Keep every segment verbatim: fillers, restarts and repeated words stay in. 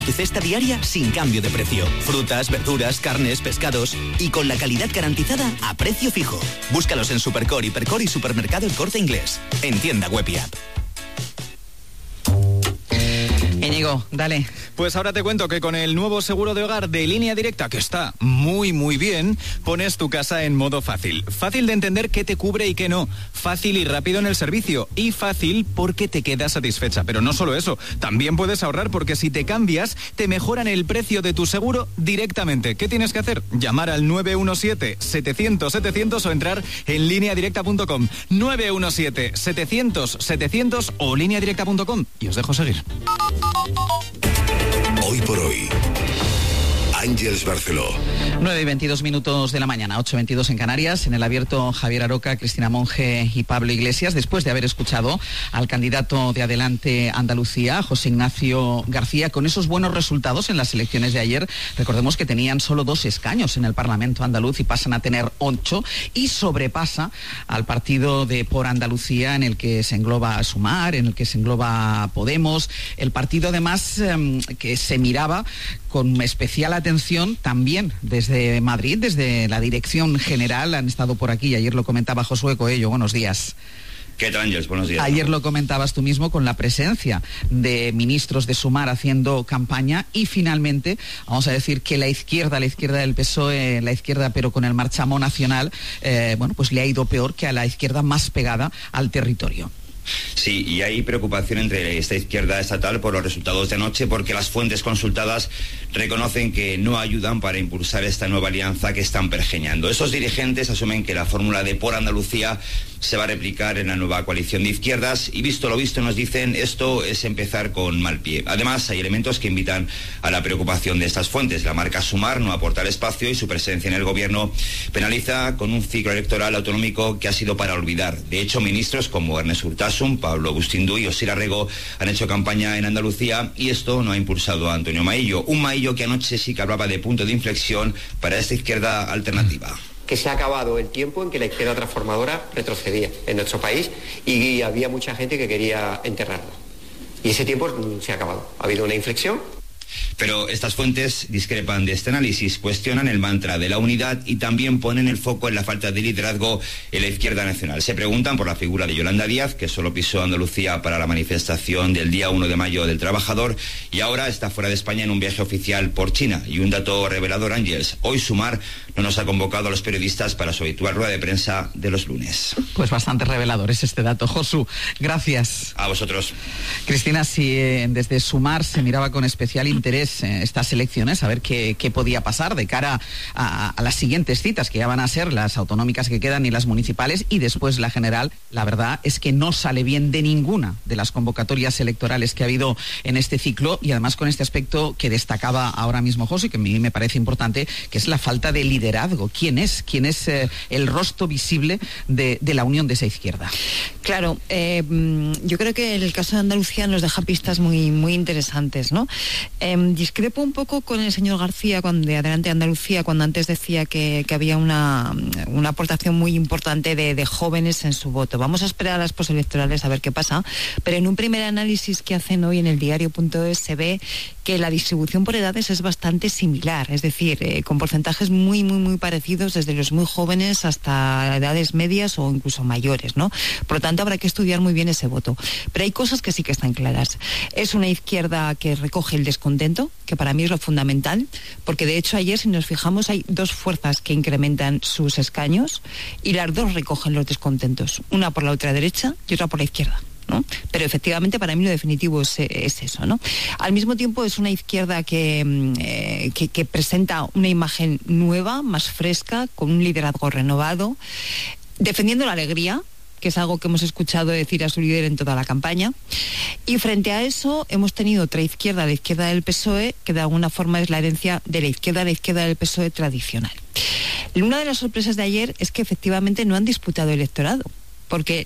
Tu cesta diaria sin cambio de precio. Frutas, verduras, carnes, pescados y con la calidad garantizada a precio fijo. Búscalos en Supercor, Hipercor y Supermercado El Corte Inglés. En tienda web y app. Íñigo, dale. Pues ahora te cuento que con el nuevo seguro de hogar de Línea Directa, que está muy muy bien, pones tu casa en modo fácil. Fácil de entender qué te cubre y qué no. Fácil y rápido en el servicio. Y fácil porque te quedas satisfecha. Pero no solo eso, también puedes ahorrar porque si te cambias, te mejoran el precio de tu seguro directamente. ¿Qué tienes que hacer? Llamar al nueve uno siete, setecientos, setecientos o entrar en línea directa punto com. nueve uno siete, setecientos, setecientos o línea directa punto com. Y os dejo seguir. Hoy por hoy, Ángeles Barceló. nueve y veintidós minutos de la mañana, ocho y veintidós en Canarias. En el abierto, Javier Aroca, Cristina Monge y Pablo Iglesias, después de haber escuchado al candidato de Adelante Andalucía, José Ignacio García, con esos buenos resultados en las elecciones de ayer. Recordemos que tenían solo dos escaños en el Parlamento andaluz y pasan a tener ocho, y sobrepasa al partido de Por Andalucía, en el que se engloba Sumar, en el que se engloba Podemos. El partido, además, eh, que se miraba con especial atención también desde Madrid, desde la Dirección General. Han estado por aquí, ayer lo comentaba Josué Coello. Buenos días. ¿Qué tal, Ángeles? Buenos días. Ayer lo comentabas tú mismo con la presencia de ministros de Sumar haciendo campaña, y finalmente, vamos a decir que la izquierda, la izquierda del P S O E, la izquierda pero con el marchamo nacional, eh, bueno, pues le ha ido peor que a la izquierda más pegada al territorio. Sí, y hay preocupación entre esta izquierda estatal por los resultados de anoche, porque las fuentes consultadas reconocen que no ayudan para impulsar esta nueva alianza que están pergeñando. Esos dirigentes asumen que la fórmula de Por Andalucía se va a replicar en la nueva coalición de izquierdas, y visto lo visto nos dicen esto es empezar con mal pie. Además, hay elementos que invitan a la preocupación de estas fuentes. La marca Sumar no aporta el espacio y su presencia en el gobierno penaliza con un ciclo electoral autonómico que ha sido para olvidar. De hecho, ministros como Ernest Urtasun, Pablo Agustín Duy o Sira Rego han hecho campaña en Andalucía, y esto no ha impulsado a Antonio Maillo. Un Maillo que anoche sí que hablaba de punto de inflexión para esta izquierda alternativa. Que se ha acabado el tiempo en que la izquierda transformadora retrocedía en nuestro país y había mucha gente que quería enterrarla. Y ese tiempo se ha acabado. Ha habido una inflexión. Pero estas fuentes discrepan de este análisis, cuestionan el mantra de la unidad y también ponen el foco en la falta de liderazgo en la izquierda nacional. Se preguntan por la figura de Yolanda Díaz, que solo pisó Andalucía para la manifestación del día uno de mayo del trabajador y ahora está fuera de España en un viaje oficial por China. Y un dato revelador, Ángeles: hoy Sumar no nos ha convocado a los periodistas para su habitual rueda de prensa de los lunes. Pues bastante revelador es este dato. Josu, gracias. A vosotros. Cristina, si eh, desde Sumar se miraba con especial interés eh, estas elecciones, a ver qué, qué podía pasar de cara a, a las siguientes citas, que ya van a ser las autonómicas que quedan y las municipales, y después la general, la verdad es que no sale bien de ninguna de las convocatorias electorales que ha habido en este ciclo, y además con este aspecto que destacaba ahora mismo Josu y que a mí me parece importante, que es la falta de liderazgo. ¿Quién es? ¿Quién es eh, el rostro visible de, de la unión de esa izquierda? Claro, eh, yo creo que el caso de Andalucía nos deja pistas muy, muy interesantes, ¿no? Eh, discrepo un poco con el señor García cuando, de Adelante Andalucía, cuando antes decía que, que había una, una aportación muy importante de, de jóvenes en su voto. Vamos a esperar a las postelectorales a ver qué pasa, pero en un primer análisis que hacen hoy en el diario punto es se ve que la distribución por edades es bastante similar, es decir, eh, con porcentajes muy, muy, muy parecidos, desde los muy jóvenes hasta edades medias o incluso mayores, ¿no? Por lo tanto, habrá que estudiar muy bien ese voto. Pero hay cosas que sí que están claras. Es una izquierda que recoge el descontento, que para mí es lo fundamental, porque de hecho ayer, si nos fijamos, hay dos fuerzas que incrementan sus escaños y las dos recogen los descontentos, una por la ultraderecha y otra por la izquierda, ¿no? Pero efectivamente para mí lo definitivo es, es eso, ¿no? Al mismo tiempo es una izquierda que, eh, que, que presenta una imagen nueva, más fresca, con un liderazgo renovado, defendiendo la alegría, que es algo que hemos escuchado decir a su líder en toda la campaña. Y frente a eso hemos tenido otra izquierda, la izquierda del P S O E, que de alguna forma es la herencia de la izquierda, la izquierda del P S O E tradicional. Una de las sorpresas de ayer es que efectivamente no han disputado electorado, porque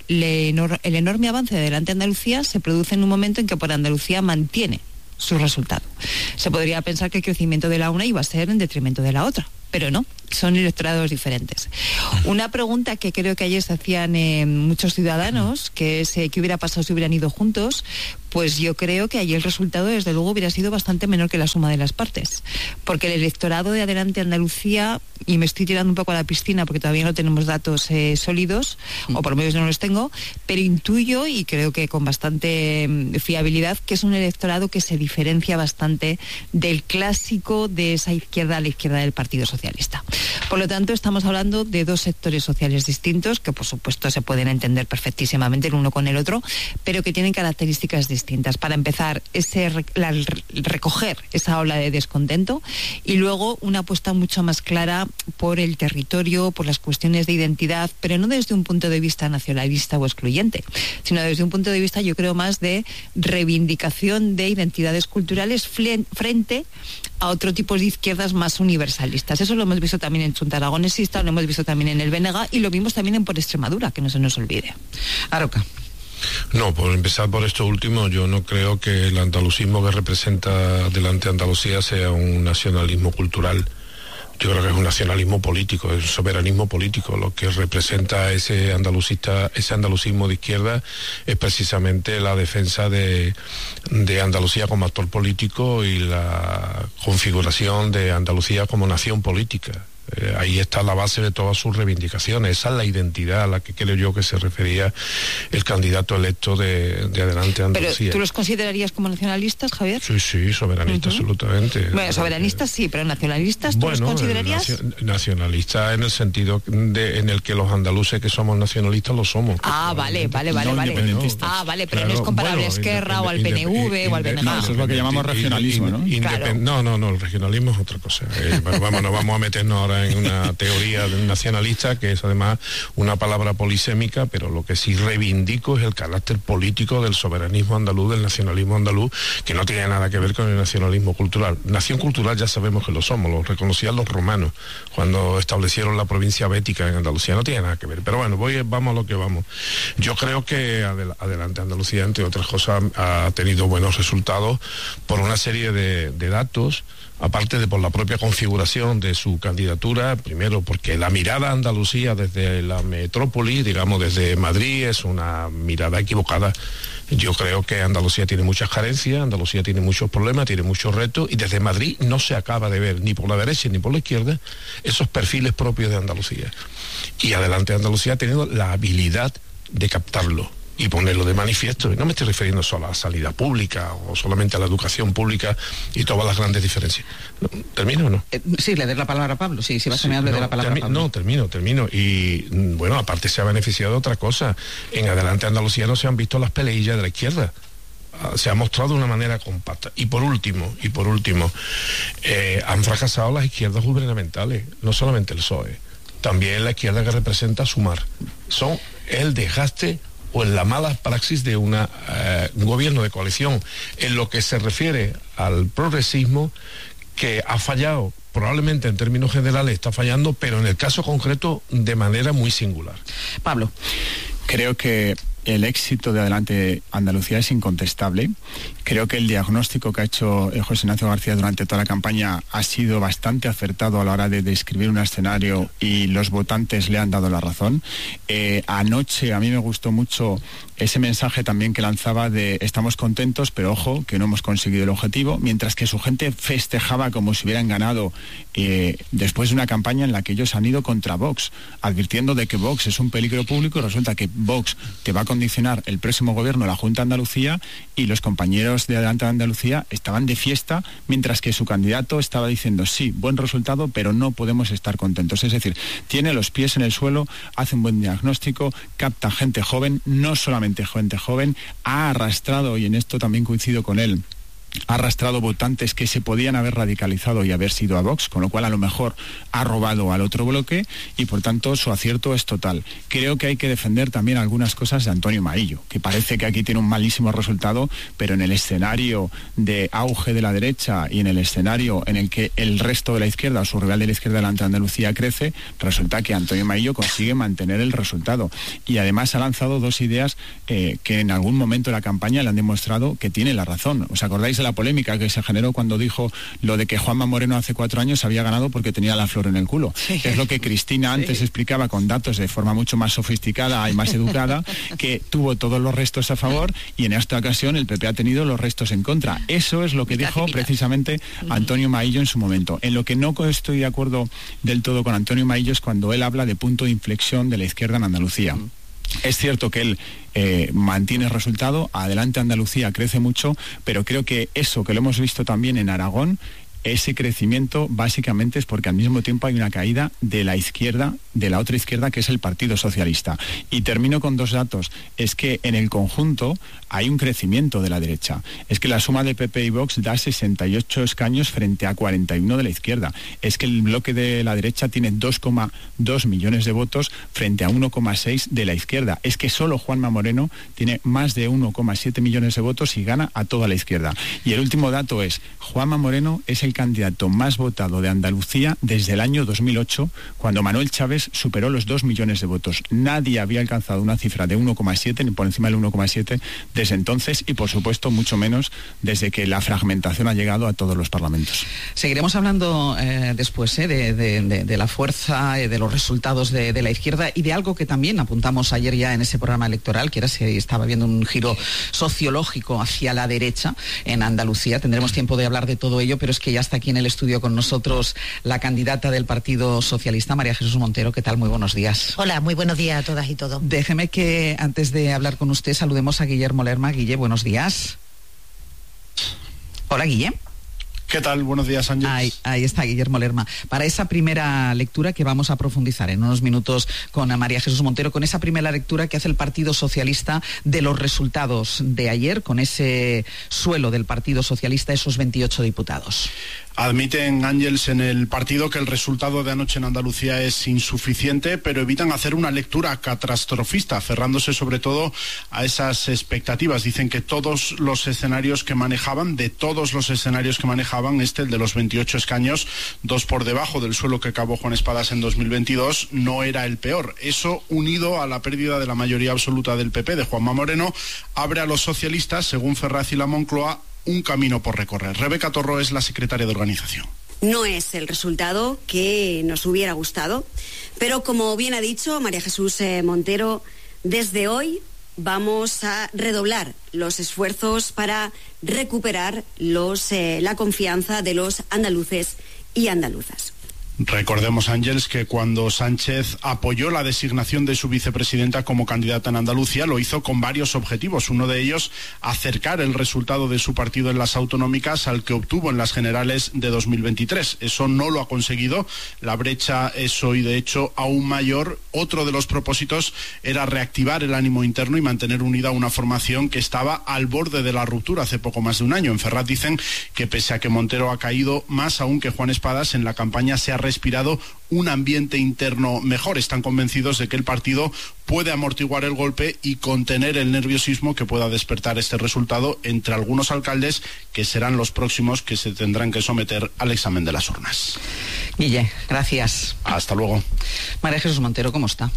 el enorme avance de Adelante Andalucía se produce en un momento en que Por Andalucía mantiene su resultado. Se podría pensar que el crecimiento de la una iba a ser en detrimento de la otra, pero no, son electorados diferentes. Una pregunta que creo que ayer se hacían eh, muchos ciudadanos, que es eh, qué hubiera pasado si hubieran ido juntos, pues yo creo que allí el resultado desde luego hubiera sido bastante menor que la suma de las partes, porque el electorado de Adelante Andalucía, y me estoy tirando un poco a la piscina porque todavía no tenemos datos eh, sólidos, o por lo menos no los tengo, pero intuyo y creo que con bastante mm, fiabilidad que es un electorado que se diferencia bastante del clásico de esa izquierda a la izquierda del Partido Socialista. Por lo tanto, estamos hablando de dos sectores sociales distintos que por supuesto se pueden entender perfectísimamente el uno con el otro, pero que tienen características distintas. Para empezar, ese la, recoger esa ola de descontento y luego una apuesta mucho más clara por el territorio, por las cuestiones de identidad, pero no desde un punto de vista nacionalista o excluyente, sino desde un punto de vista, yo creo, más de reivindicación de identidades culturales frente a otro tipo de izquierdas más universalistas. Eso lo hemos visto también en Chunta Aragonesista, lo hemos visto también en el B N G y lo vimos también en Por Extremadura, que no se nos olvide. Aroca. No, por empezar por esto último, yo no creo que el andalucismo que representa Adelante Andalucía sea un nacionalismo cultural. Yo creo que es un nacionalismo político, es un soberanismo político. Lo que representa ese andalucista, ese andalucismo de izquierda es precisamente la defensa de, de Andalucía como actor político y la configuración de Andalucía como nación política. Eh, ahí está la base de todas sus reivindicaciones. Esa es la identidad a la que creo yo que se refería el candidato electo de, de Adelante Andalucía. ¿Pero tú los considerarías como nacionalistas, Javier? Sí, sí, soberanistas, uh-huh. absolutamente. Bueno, soberanistas sí, pero nacionalistas, ¿tú bueno, los considerarías? Nacio, nacionalistas en el sentido de, en el que los andaluces que somos nacionalistas lo somos. Ah, vale, vale, vale, no vale. Ah, vale, pero claro, no es comparable bueno, a Esquerra o al P N V o al B N G. No, eso es lo que llamamos regionalismo, ¿no? Claro. No, no, no, el regionalismo es otra cosa. Eh, bueno, vamos, no vamos a meternos ahora en una teoría nacionalista, que es además una palabra polisémica, pero lo que sí reivindico es el carácter político del soberanismo andaluz, del nacionalismo andaluz, que no tiene nada que ver con el nacionalismo cultural. Nación cultural ya sabemos que lo somos, lo reconocían los romanos cuando establecieron la provincia bética en Andalucía, no tiene nada que ver. Pero bueno, voy, vamos a lo que vamos. Yo creo que adel- Adelante Andalucía, entre otras cosas, ha tenido buenos resultados por una serie de, de datos, aparte de por la propia configuración de su candidatura, primero porque la mirada a Andalucía desde la metrópoli, digamos desde Madrid, es una mirada equivocada. Yo creo que Andalucía tiene muchas carencias, Andalucía tiene muchos problemas, tiene muchos retos, y desde Madrid no se acaba de ver, ni por la derecha ni por la izquierda, esos perfiles propios de Andalucía. Y Adelante Andalucía ha tenido la habilidad de captarlo y ponerlo de manifiesto. Y no me estoy refiriendo solo a la sanidad pública o solamente a la educación pública y todas las grandes diferencias. ¿Termino o no? Eh, sí, le doy la palabra a Pablo. Sí, sí, va a ser sí, no, de la palabra termi- a Pablo. No, termino, termino. Y bueno, aparte se ha beneficiado de otra cosa. En Adelante Andalucía no se han visto las peleillas de la izquierda. Se ha mostrado de una manera compacta. Y por último, y por último, eh, han fracasado las izquierdas gubernamentales, no solamente el P S O E, también la izquierda que representa Sumar. Son el desgaste o en la mala praxis de una, eh, un gobierno de coalición. En lo que se refiere al progresismo, que ha fallado, probablemente en términos generales está fallando, pero en el caso concreto de manera muy singular. Pablo. Creo que el éxito de Adelante Andalucía es incontestable. Creo que el diagnóstico que ha hecho José Ignacio García durante toda la campaña ha sido bastante acertado a la hora de describir un escenario y los votantes le han dado la razón. Eh, anoche a mí me gustó mucho ese mensaje también que lanzaba de estamos contentos, pero ojo, que no hemos conseguido el objetivo, mientras que su gente festejaba como si hubieran ganado eh, después de una campaña en la que ellos han ido contra Vox, advirtiendo de que Vox es un peligro público, y resulta que Vox te va a condicionar el próximo gobierno, la Junta de Andalucía, y los compañeros de Adelante Andalucía estaban de fiesta, mientras que su candidato estaba diciendo sí, buen resultado, pero no podemos estar contentos. Es decir, tiene los pies en el suelo, hace un buen diagnóstico, capta gente joven, no solamente gente joven, ha arrastrado, y en esto también coincido con él, ha arrastrado votantes que se podían haber radicalizado y haber sido a Vox, con lo cual a lo mejor ha robado al otro bloque y por tanto su acierto es total. Creo que hay que defender también algunas cosas de Antonio Maillo, que parece que aquí tiene un malísimo resultado, pero en el escenario de auge de la derecha y en el escenario en el que el resto de la izquierda, o su rival de la izquierda delante de Andalucía crece, resulta que Antonio Maillo consigue mantener el resultado. Y además ha lanzado dos ideas eh, que en algún momento de la campaña le han demostrado que tiene la razón. ¿Os acordáis de la polémica que se generó cuando dijo lo de que Juanma Moreno hace cuatro años había ganado porque tenía la flor en el culo. Sí. Es lo que Cristina antes sí. explicaba con datos de forma mucho más sofisticada y más educada, que tuvo todos los restos a favor y en esta ocasión el P P ha tenido los restos en contra. Eso es lo que dijo precisamente Antonio Maillo en su momento. En lo que no estoy de acuerdo del todo con Antonio Maillo es cuando él habla de punto de inflexión de la izquierda en Andalucía. Es cierto que él eh, mantiene el resultado, adelante Andalucía crece mucho, pero creo que eso que lo hemos visto también en Aragón, ese crecimiento básicamente es porque al mismo tiempo hay una caída de la izquierda, de la otra izquierda, que es el Partido Socialista. Y termino con dos datos. Es que en el conjunto hay un crecimiento de la derecha. Es que la suma de P P y Vox da sesenta y ocho escaños frente a cuarenta y uno de la izquierda. Es que el bloque de la derecha tiene dos coma dos millones de votos frente a uno coma seis de la izquierda. Es que solo Juanma Moreno tiene más de uno coma siete millones de votos y gana a toda la izquierda. Y el último dato es, Juanma Moreno es el candidato más votado de Andalucía desde el año dos mil ocho, cuando Manuel Chávez superó los dos millones de votos. Nadie había alcanzado una cifra de uno coma siete, ni por encima del uno coma siete, desde entonces, y por supuesto mucho menos desde que la fragmentación ha llegado a todos los parlamentos. Seguiremos hablando eh, después eh, de, de, de, de la fuerza, eh, de los resultados de, de la izquierda y de algo que también apuntamos ayer ya en ese programa electoral, que era si estaba viendo un giro sociológico hacia la derecha en Andalucía. Tendremos tiempo de hablar de todo ello, pero es que ya está aquí en el estudio con nosotros la candidata del Partido Socialista, María Jesús Montero. ¿Qué tal? Muy buenos días. Hola, muy buenos días a todas y todos. Déjeme que antes de hablar con usted saludemos a Guillermo Lerma. Guille, buenos días. Hola, Guille. ¿Qué tal? Buenos días, Ángel. Ahí, ahí está Guillermo Lerma. Para esa primera lectura que vamos a profundizar en unos minutos con María Jesús Montero, con esa primera lectura que hace el Partido Socialista de los resultados de ayer, con ese suelo del Partido Socialista, esos veintiocho diputados. Admiten, Ángels, en el partido que el resultado de anoche en Andalucía es insuficiente, pero evitan hacer una lectura catastrofista, aferrándose sobre todo a esas expectativas. Dicen que todos los escenarios que manejaban, de todos los escenarios que manejaban, este, el de los veintiocho escaños, dos por debajo del suelo que acabó Juan Espadas en dos mil veintidós, no era el peor. Eso, unido a la pérdida de la mayoría absoluta del P P, de Juanma Moreno, abre a los socialistas, según Ferraz y la Moncloa, un camino por recorrer. Rebeca Torró es la secretaria de organización. No es el resultado que nos hubiera gustado, pero como bien ha dicho María Jesús eh, Montero, desde hoy vamos a redoblar los esfuerzos para recuperar los, eh, la confianza de los andaluces y andaluzas. Recordemos, Ángels, que cuando Sánchez apoyó la designación de su vicepresidenta como candidata en Andalucía, lo hizo con varios objetivos. Uno de ellos, acercar el resultado de su partido en las autonómicas al que obtuvo en las generales de dos mil veintitrés. Eso no lo ha conseguido. La brecha es hoy, de hecho, aún mayor. Otro de los propósitos era reactivar el ánimo interno y mantener unida una formación que estaba al borde de la ruptura hace poco más de un año. En Ferraz dicen que pese a que Montero ha caído más aún que Juan Espadas, en la campaña se ha respirado un ambiente interno mejor. Están convencidos de que el partido puede amortiguar el golpe y contener el nerviosismo que pueda despertar este resultado entre algunos alcaldes que serán los próximos que se tendrán que someter al examen de las urnas. Guille, gracias. Hasta luego. María Jesús Montero, ¿cómo está?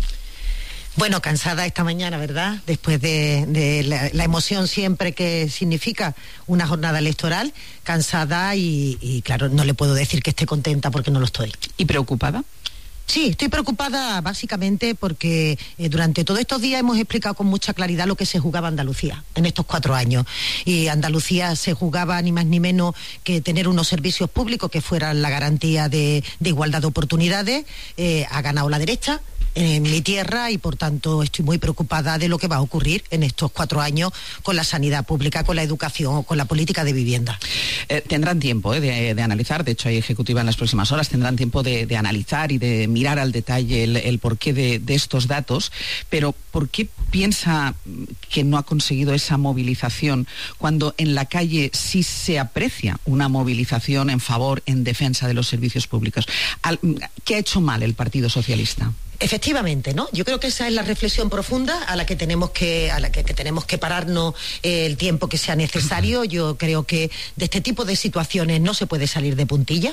Bueno, cansada esta mañana, ¿verdad? Después de, de la, la emoción siempre que significa una jornada electoral, cansada y, y claro, no le puedo decir que esté contenta porque no lo estoy. ¿Y preocupada? Sí, estoy preocupada básicamente porque eh, durante todos estos días hemos explicado con mucha claridad lo que se jugaba Andalucía en estos cuatro años. Y Andalucía se jugaba ni más ni menos que tener unos servicios públicos que fueran la garantía de, de igualdad de oportunidades. Eh, ha ganado la derecha en mi tierra y por tanto estoy muy preocupada de lo que va a ocurrir en estos cuatro años con la sanidad pública, con la educación, con la política de vivienda. Eh, tendrán tiempo eh, de, de analizar, de hecho hay ejecutiva en las próximas horas, tendrán tiempo de, de analizar y de mirar al detalle el, el porqué de, de estos datos, pero ¿por qué piensa que no ha conseguido esa movilización cuando en la calle sí se aprecia una movilización en favor, en defensa de los servicios públicos? Al, ¿qué ha hecho mal el Partido Socialista? Efectivamente, ¿no? Yo creo que esa es la reflexión profunda a la que tenemos que, a la que, que tenemos que pararnos eh, el tiempo que sea necesario. Yo creo que de este tipo de situaciones no se puede salir de puntilla.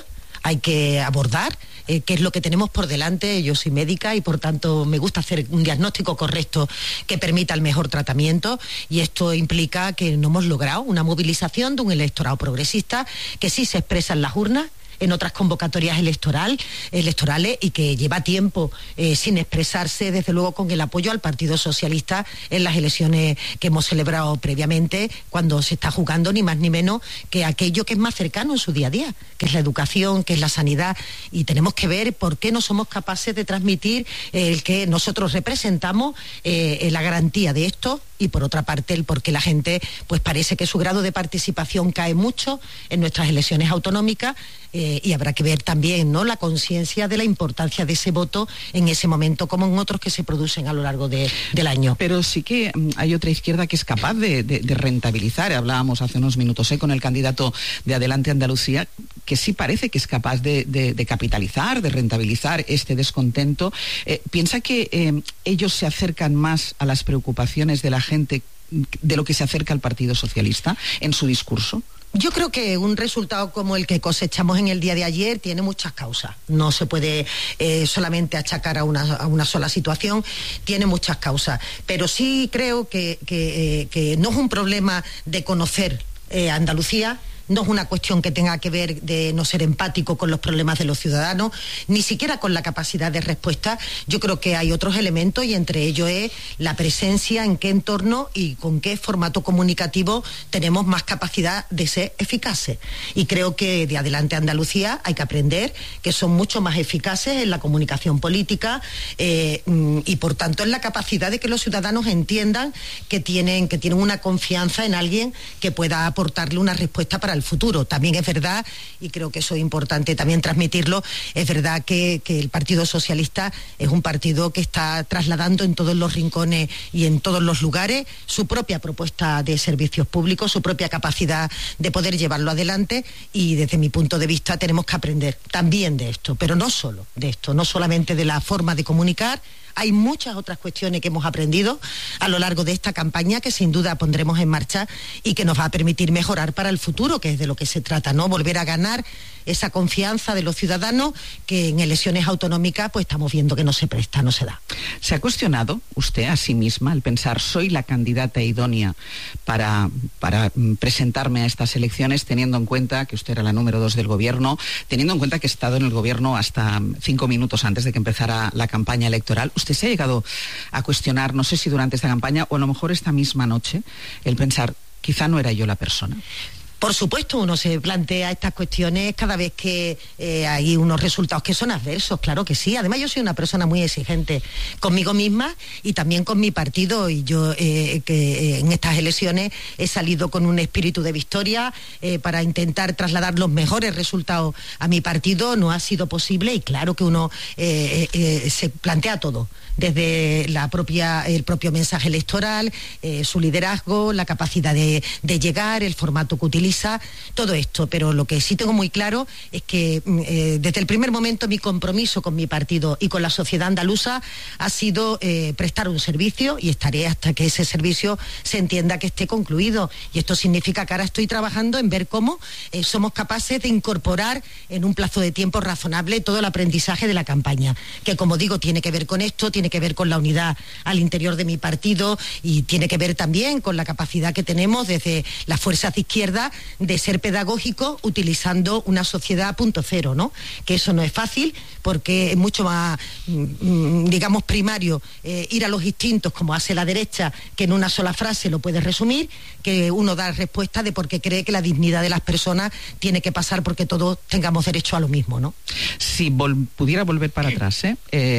hay que abordar eh, qué es lo que tenemos por delante. Yo soy médica y por tanto me gusta hacer un diagnóstico correcto que permita el mejor tratamiento, y esto implica que no hemos logrado una movilización de un electorado progresista que sí se expresa en las urnas, en otras convocatorias electoral, electorales, y que lleva tiempo eh, sin expresarse, desde luego, con el apoyo al Partido Socialista en las elecciones que hemos celebrado previamente, cuando se está jugando ni más ni menos que aquello que es más cercano en su día a día, que es la educación, que es la sanidad, y tenemos que ver por qué no somos capaces de transmitir eh, el que nosotros representamos, eh, la garantía de esto, y por otra parte el por qué la gente pues parece que su grado de participación cae mucho en nuestras elecciones autonómicas. Eh, y habrá que ver también, ¿no?, la conciencia de la importancia de ese voto en ese momento, como en otros que se producen a lo largo de, del año. Pero sí que um, hay otra izquierda que es capaz de, de, de rentabilizar. Hablábamos hace unos minutos eh, con el candidato de Adelante Andalucía, que sí parece que es capaz de, de, de capitalizar, de rentabilizar este descontento. Eh, ¿Piensa que eh, ellos se acercan más a las preocupaciones de la gente de lo que se acerca al Partido Socialista en su discurso? Yo creo que un resultado como el que cosechamos en el día de ayer tiene muchas causas. No se puede eh, solamente achacar a una, a una sola situación, tiene muchas causas. Pero sí creo que, que, eh, que no es un problema de conocer eh, Andalucía, no es una cuestión que tenga que ver de no ser empático con los problemas de los ciudadanos, ni siquiera con la capacidad de respuesta. Yo creo que hay otros elementos, y entre ellos es la presencia, en qué entorno y con qué formato comunicativo tenemos más capacidad de ser eficaces. Y creo que de Adelante Andalucía hay que aprender que son mucho más eficaces en la comunicación política eh, y por tanto en la capacidad de que los ciudadanos entiendan que tienen, que tienen una confianza en alguien que pueda aportarle una respuesta para el futuro. También es verdad, y creo que eso es importante también transmitirlo, es verdad que, que el Partido Socialista es un partido que está trasladando en todos los rincones y en todos los lugares su propia propuesta de servicios públicos, su propia capacidad de poder llevarlo adelante, y desde mi punto de vista tenemos que aprender también de esto, pero no solo de esto, no solamente de la forma de comunicar. Hay muchas otras cuestiones que hemos aprendido a lo largo de esta campaña que sin duda pondremos en marcha y que nos va a permitir mejorar para el futuro, que es de lo que se trata, ¿no? Volver a ganar esa confianza de los ciudadanos que en elecciones autonómicas pues estamos viendo que no se presta, no se da. ¿Se ha cuestionado usted a sí misma el pensar, soy la candidata idónea para, para presentarme a estas elecciones, teniendo en cuenta que usted era la número dos del gobierno, teniendo en cuenta que he estado en el gobierno hasta cinco minutos antes de que empezara la campaña electoral? ¿Usted se ha llegado a cuestionar, no sé si durante esta campaña o a lo mejor esta misma noche, el pensar, quizá no era yo la persona? Por supuesto, uno se plantea estas cuestiones cada vez que eh, hay unos resultados que son adversos, claro que sí. Además, yo soy una persona muy exigente conmigo misma y también con mi partido, y yo eh, que eh, en estas elecciones he salido con un espíritu de victoria eh, para intentar trasladar los mejores resultados a mi partido. No ha sido posible, y claro que uno eh, eh, se plantea todo, desde la propia, el propio mensaje electoral, eh, su liderazgo, la capacidad de, de llegar, el formato que utiliza, todo esto. Pero lo que sí tengo muy claro es que eh, desde el primer momento mi compromiso con mi partido y con la sociedad andaluza ha sido eh, prestar un servicio, y estaré hasta que ese servicio se entienda que esté concluido. Y esto significa que ahora estoy trabajando en ver cómo eh, somos capaces de incorporar en un plazo de tiempo razonable todo el aprendizaje de la campaña, que, como digo, tiene que ver con esto, tiene que ver con la unidad al interior de mi partido, y tiene que ver también con la capacidad que tenemos desde las fuerzas de izquierda de ser pedagógicos utilizando una sociedad punto cero, ¿no? Que eso no es fácil, porque es mucho más, digamos, primario eh, ir a los instintos, como hace la derecha, que en una sola frase lo puede resumir, que uno da respuesta de por qué cree que la dignidad de las personas tiene que pasar porque todos tengamos derecho a lo mismo, ¿no? Si vol- pudiera volver para atrás, ¿eh? eh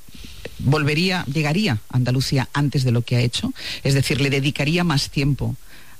volvería, llegaría a Andalucía antes de lo que ha hecho, es decir, le dedicaría más tiempo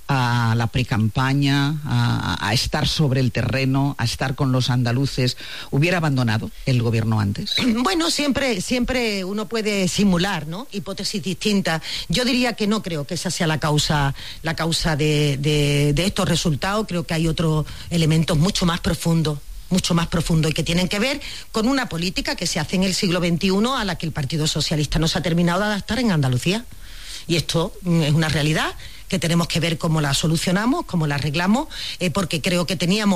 a la precampaña, a, a estar sobre el terreno, a estar con los andaluces. ¿Hubiera abandonado el gobierno antes? Bueno, siempre, siempre uno puede simular, ¿no?, hipótesis distintas. Yo diría que no creo que esa sea la causa, la causa de, de, de estos resultados. Creo que hay otros elementos mucho más profundos. mucho más profundo y que tienen que ver con una política que se hace en el siglo veintiuno a la que el Partido Socialista no se ha terminado de adaptar en Andalucía. Y esto es una realidad que tenemos que ver cómo la solucionamos, cómo la arreglamos, eh, porque creo que teníamos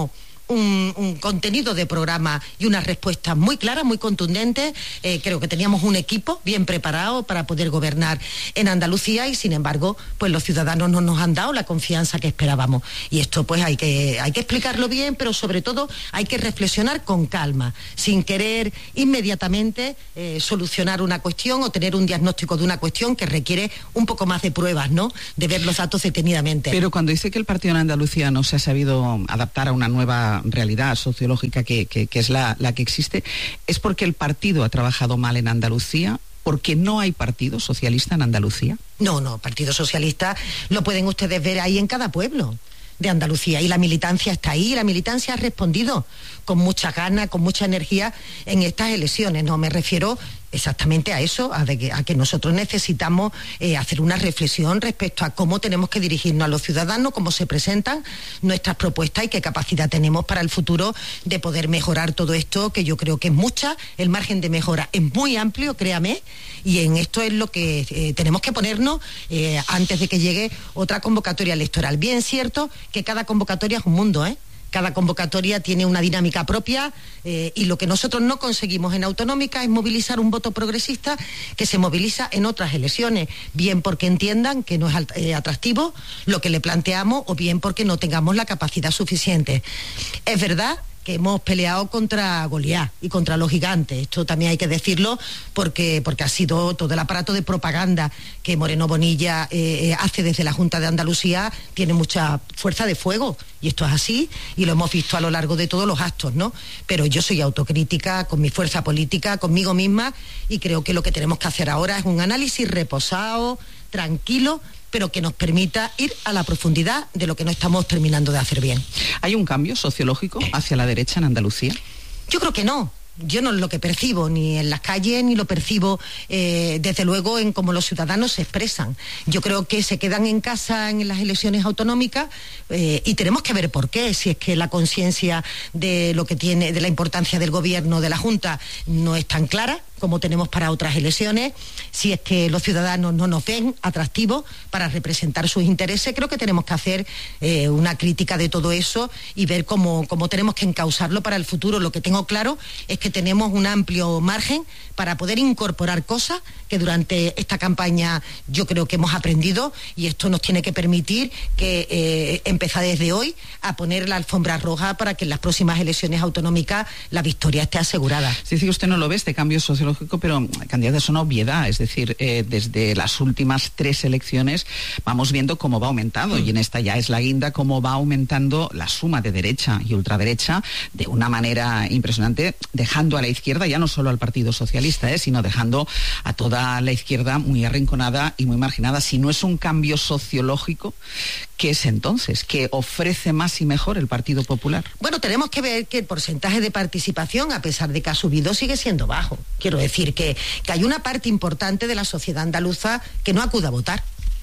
un, un contenido de programa y unas respuestas muy claras, muy contundentes. Eh, creo que teníamos un equipo bien preparado para poder gobernar en Andalucía y, sin embargo, pues los ciudadanos no nos han dado la confianza que esperábamos. Y esto pues hay que, hay que explicarlo bien, pero sobre todo hay que reflexionar con calma, sin querer inmediatamente eh, solucionar una cuestión o tener un diagnóstico de una cuestión que requiere un poco más de pruebas, ¿no? De ver los datos detenidamente. Pero cuando dice que el partido en Andalucía no se ha sabido adaptar a una nueva realidad sociológica que, que, que es la, la que existe, ¿es porque el partido ha trabajado mal en Andalucía? ¿Porque no hay partido socialista en Andalucía? No, no, partido socialista lo pueden ustedes ver ahí en cada pueblo de Andalucía, y la militancia está ahí, la militancia ha respondido con mucha gana, con mucha energía en estas elecciones. No me refiero exactamente a eso, a, de que, a que nosotros necesitamos eh, hacer una reflexión respecto a cómo tenemos que dirigirnos a los ciudadanos, cómo se presentan nuestras propuestas y qué capacidad tenemos para el futuro de poder mejorar todo esto, que yo creo que es mucha, el margen de mejora es muy amplio, créame, y en esto es lo que eh, tenemos que ponernos eh, antes de que llegue otra convocatoria electoral. Bien cierto que cada convocatoria es un mundo, ¿eh? Cada convocatoria tiene una dinámica propia eh, y lo que nosotros no conseguimos en autonómica es movilizar un voto progresista que se moviliza en otras elecciones, bien porque entiendan que no es eh, atractivo lo que le planteamos o bien porque no tengamos la capacidad suficiente. Es verdad que hemos peleado contra Goliat y contra los gigantes. Esto también hay que decirlo porque, porque ha sido todo el aparato de propaganda que Moreno Bonilla eh, hace desde la Junta de Andalucía, tiene mucha fuerza de fuego, y esto es así, y lo hemos visto a lo largo de todos los actos, ¿no? Pero yo soy autocrítica con mi fuerza política, conmigo misma, y creo que lo que tenemos que hacer ahora es un análisis reposado, tranquilo, pero que nos permita ir a la profundidad de lo que no estamos terminando de hacer bien. ¿Hay un cambio sociológico hacia la derecha en Andalucía? Yo creo que no. Yo no lo que percibo ni en las calles ni lo percibo eh, desde luego en cómo los ciudadanos se expresan. Yo creo que se quedan en casa en las elecciones autonómicas eh, y tenemos que ver por qué, si es que la conciencia de lo que tiene, de la importancia del gobierno, de la Junta, no es tan clara como tenemos para otras elecciones, si es que los ciudadanos no nos ven atractivos para representar sus intereses. Creo que tenemos que hacer eh, una crítica de todo eso y ver cómo, cómo tenemos que encauzarlo para el futuro. Lo que tengo claro es que tenemos un amplio margen para poder incorporar cosas que durante esta campaña yo creo que hemos aprendido, y esto nos tiene que permitir que eh, empezar desde hoy a poner la alfombra roja para que en las próximas elecciones autonómicas la victoria esté asegurada. Se dice que usted no lo ve, este cambio social, pero candidata, es una obviedad, es decir, eh, desde las últimas tres elecciones vamos viendo cómo va aumentando, mm. y en esta ya es la guinda, cómo va aumentando la suma de derecha y ultraderecha de una manera impresionante, dejando a la izquierda, ya no solo al Partido Socialista, eh, sino dejando a toda la izquierda muy arrinconada y muy marginada. Si no es un cambio sociológico, ¿qué es entonces? ¿Qué ofrece más y mejor el Partido Popular? Bueno, tenemos que ver que el porcentaje de participación, a pesar de que ha subido, sigue siendo bajo. Quiero decir que, que hay una parte importante de la sociedad andaluza que no acude a votar.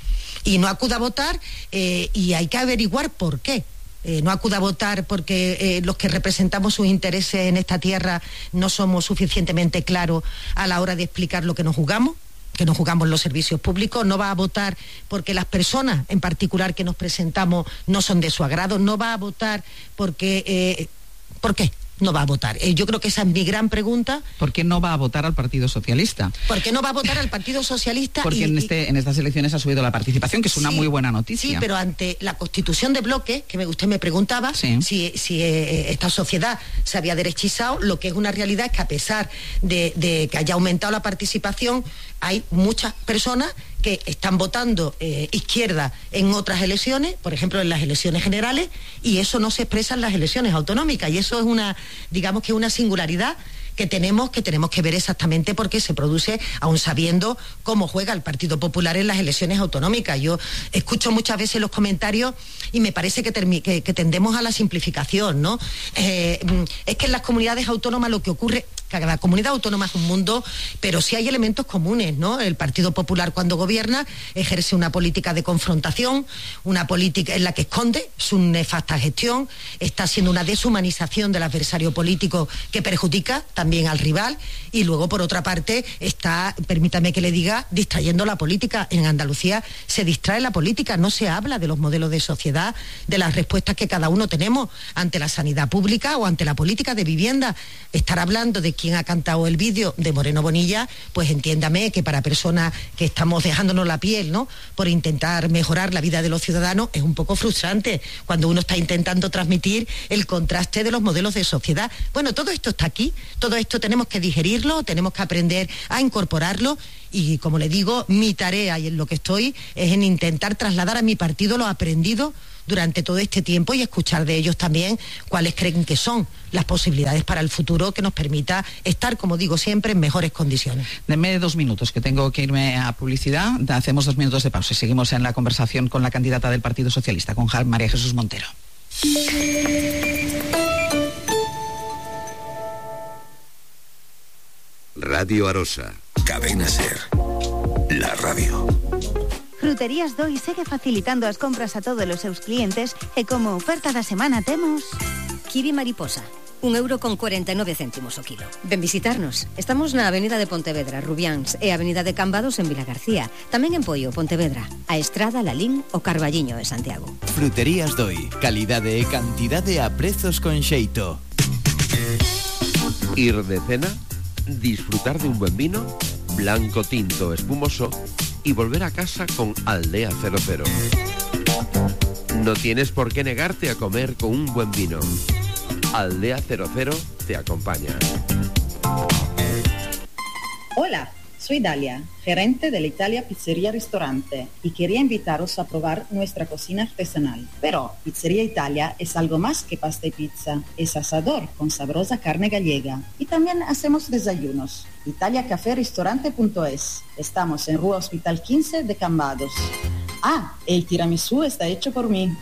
Y no acude a votar eh, y hay que averiguar por qué. Eh, no acude a votar porque eh, los que representamos sus intereses en esta tierra no somos suficientemente claros a la hora de explicar lo que nos jugamos, que nos jugamos los servicios públicos. No va a votar porque las personas en particular que nos presentamos no son de su agrado. No va a votar porque... Eh, ¿por qué no va a votar? Eh, yo creo que esa es mi gran pregunta. ¿Por qué no va a votar al Partido Socialista? ¿Por qué no va a votar al Partido Socialista? Porque y, en, este, en estas elecciones ha subido la participación, que es una sí, muy buena noticia. Sí, pero ante la constitución de bloque, que me, usted me preguntaba, sí. si, si eh, esta sociedad se había derechizado, lo que es una realidad es que a pesar de, de que haya aumentado la participación, hay muchas personas que están votando eh, izquierda en otras elecciones, por ejemplo en las elecciones generales, y eso no se expresa en las elecciones autonómicas, y eso es una, digamos que una singularidad que tenemos, que tenemos que ver exactamente por qué se produce, aun sabiendo cómo juega el Partido Popular en las elecciones autonómicas. Yo escucho muchas veces los comentarios y me parece que, termi- que, que tendemos a la simplificación, ¿no? Eh, es que en las comunidades autónomas lo que ocurre, cada comunidad autónoma es un mundo, pero sí hay elementos comunes, ¿no? El Partido Popular, cuando gobierna, ejerce una política de confrontación, una política en la que esconde su nefasta gestión, está haciendo una deshumanización del adversario político que perjudica también al rival, y luego, por otra parte, está, permítame que le diga, distrayendo la política. En Andalucía se distrae la política, no se habla de los modelos de sociedad, de las respuestas que cada uno tenemos ante la sanidad pública o ante la política de vivienda. Estar hablando de quién ha cantado el vídeo de Moreno Bonilla, pues entiéndame que para personas que estamos dejándonos la piel, ¿no?, por intentar mejorar la vida de los ciudadanos, es un poco frustrante cuando uno está intentando transmitir el contraste de los modelos de sociedad. Bueno, todo esto está aquí, todo esto tenemos que digerirlo, tenemos que aprender a incorporarlo, y como le digo, mi tarea y en lo que estoy es en intentar trasladar a mi partido lo aprendido durante todo este tiempo y escuchar de ellos también cuáles creen que son las posibilidades para el futuro que nos permita estar, como digo siempre, en mejores condiciones. Denme dos minutos, que tengo que irme a publicidad. Hacemos dos minutos de pausa y seguimos en la conversación con la candidata del Partido Socialista, con María Jesús Montero. Radio Arosa, Cadena Ser, la radio. Fruterías Doi segue facilitando as compras a todos os seus clientes e como oferta da semana temos kiwi mariposa, un euro con cuarenta y nueve céntimos o kilo. Ven visitarnos. Estamos na Avenida de Pontevedra, Rubiáns, e Avenida de Cambados en Vilagarcía. Tamén en Poio, Pontevedra, a Estrada, Lalín o Carballiño de Santiago. Fruterías Doi, calidade e cantidade a prezos con xeito. Ir de cena, disfrutar de un buen vino, blanco, tinto, espumoso, y volver a casa con Aldea cero cero. No tienes por qué negarte a comer con un buen vino. Aldea cero cero te acompaña. Hola, soy Dalia, gerente de la Italia Pizzería Restaurante, y quería invitaros a probar nuestra cocina artesanal. Pero Pizzería Italia es algo más que pasta y pizza, es asador con sabrosa carne gallega, y también hacemos desayunos. italia café restaurante punto es. Estamos en Rua Hospital quince de Cambados. Ah, el tiramisú está hecho por mí.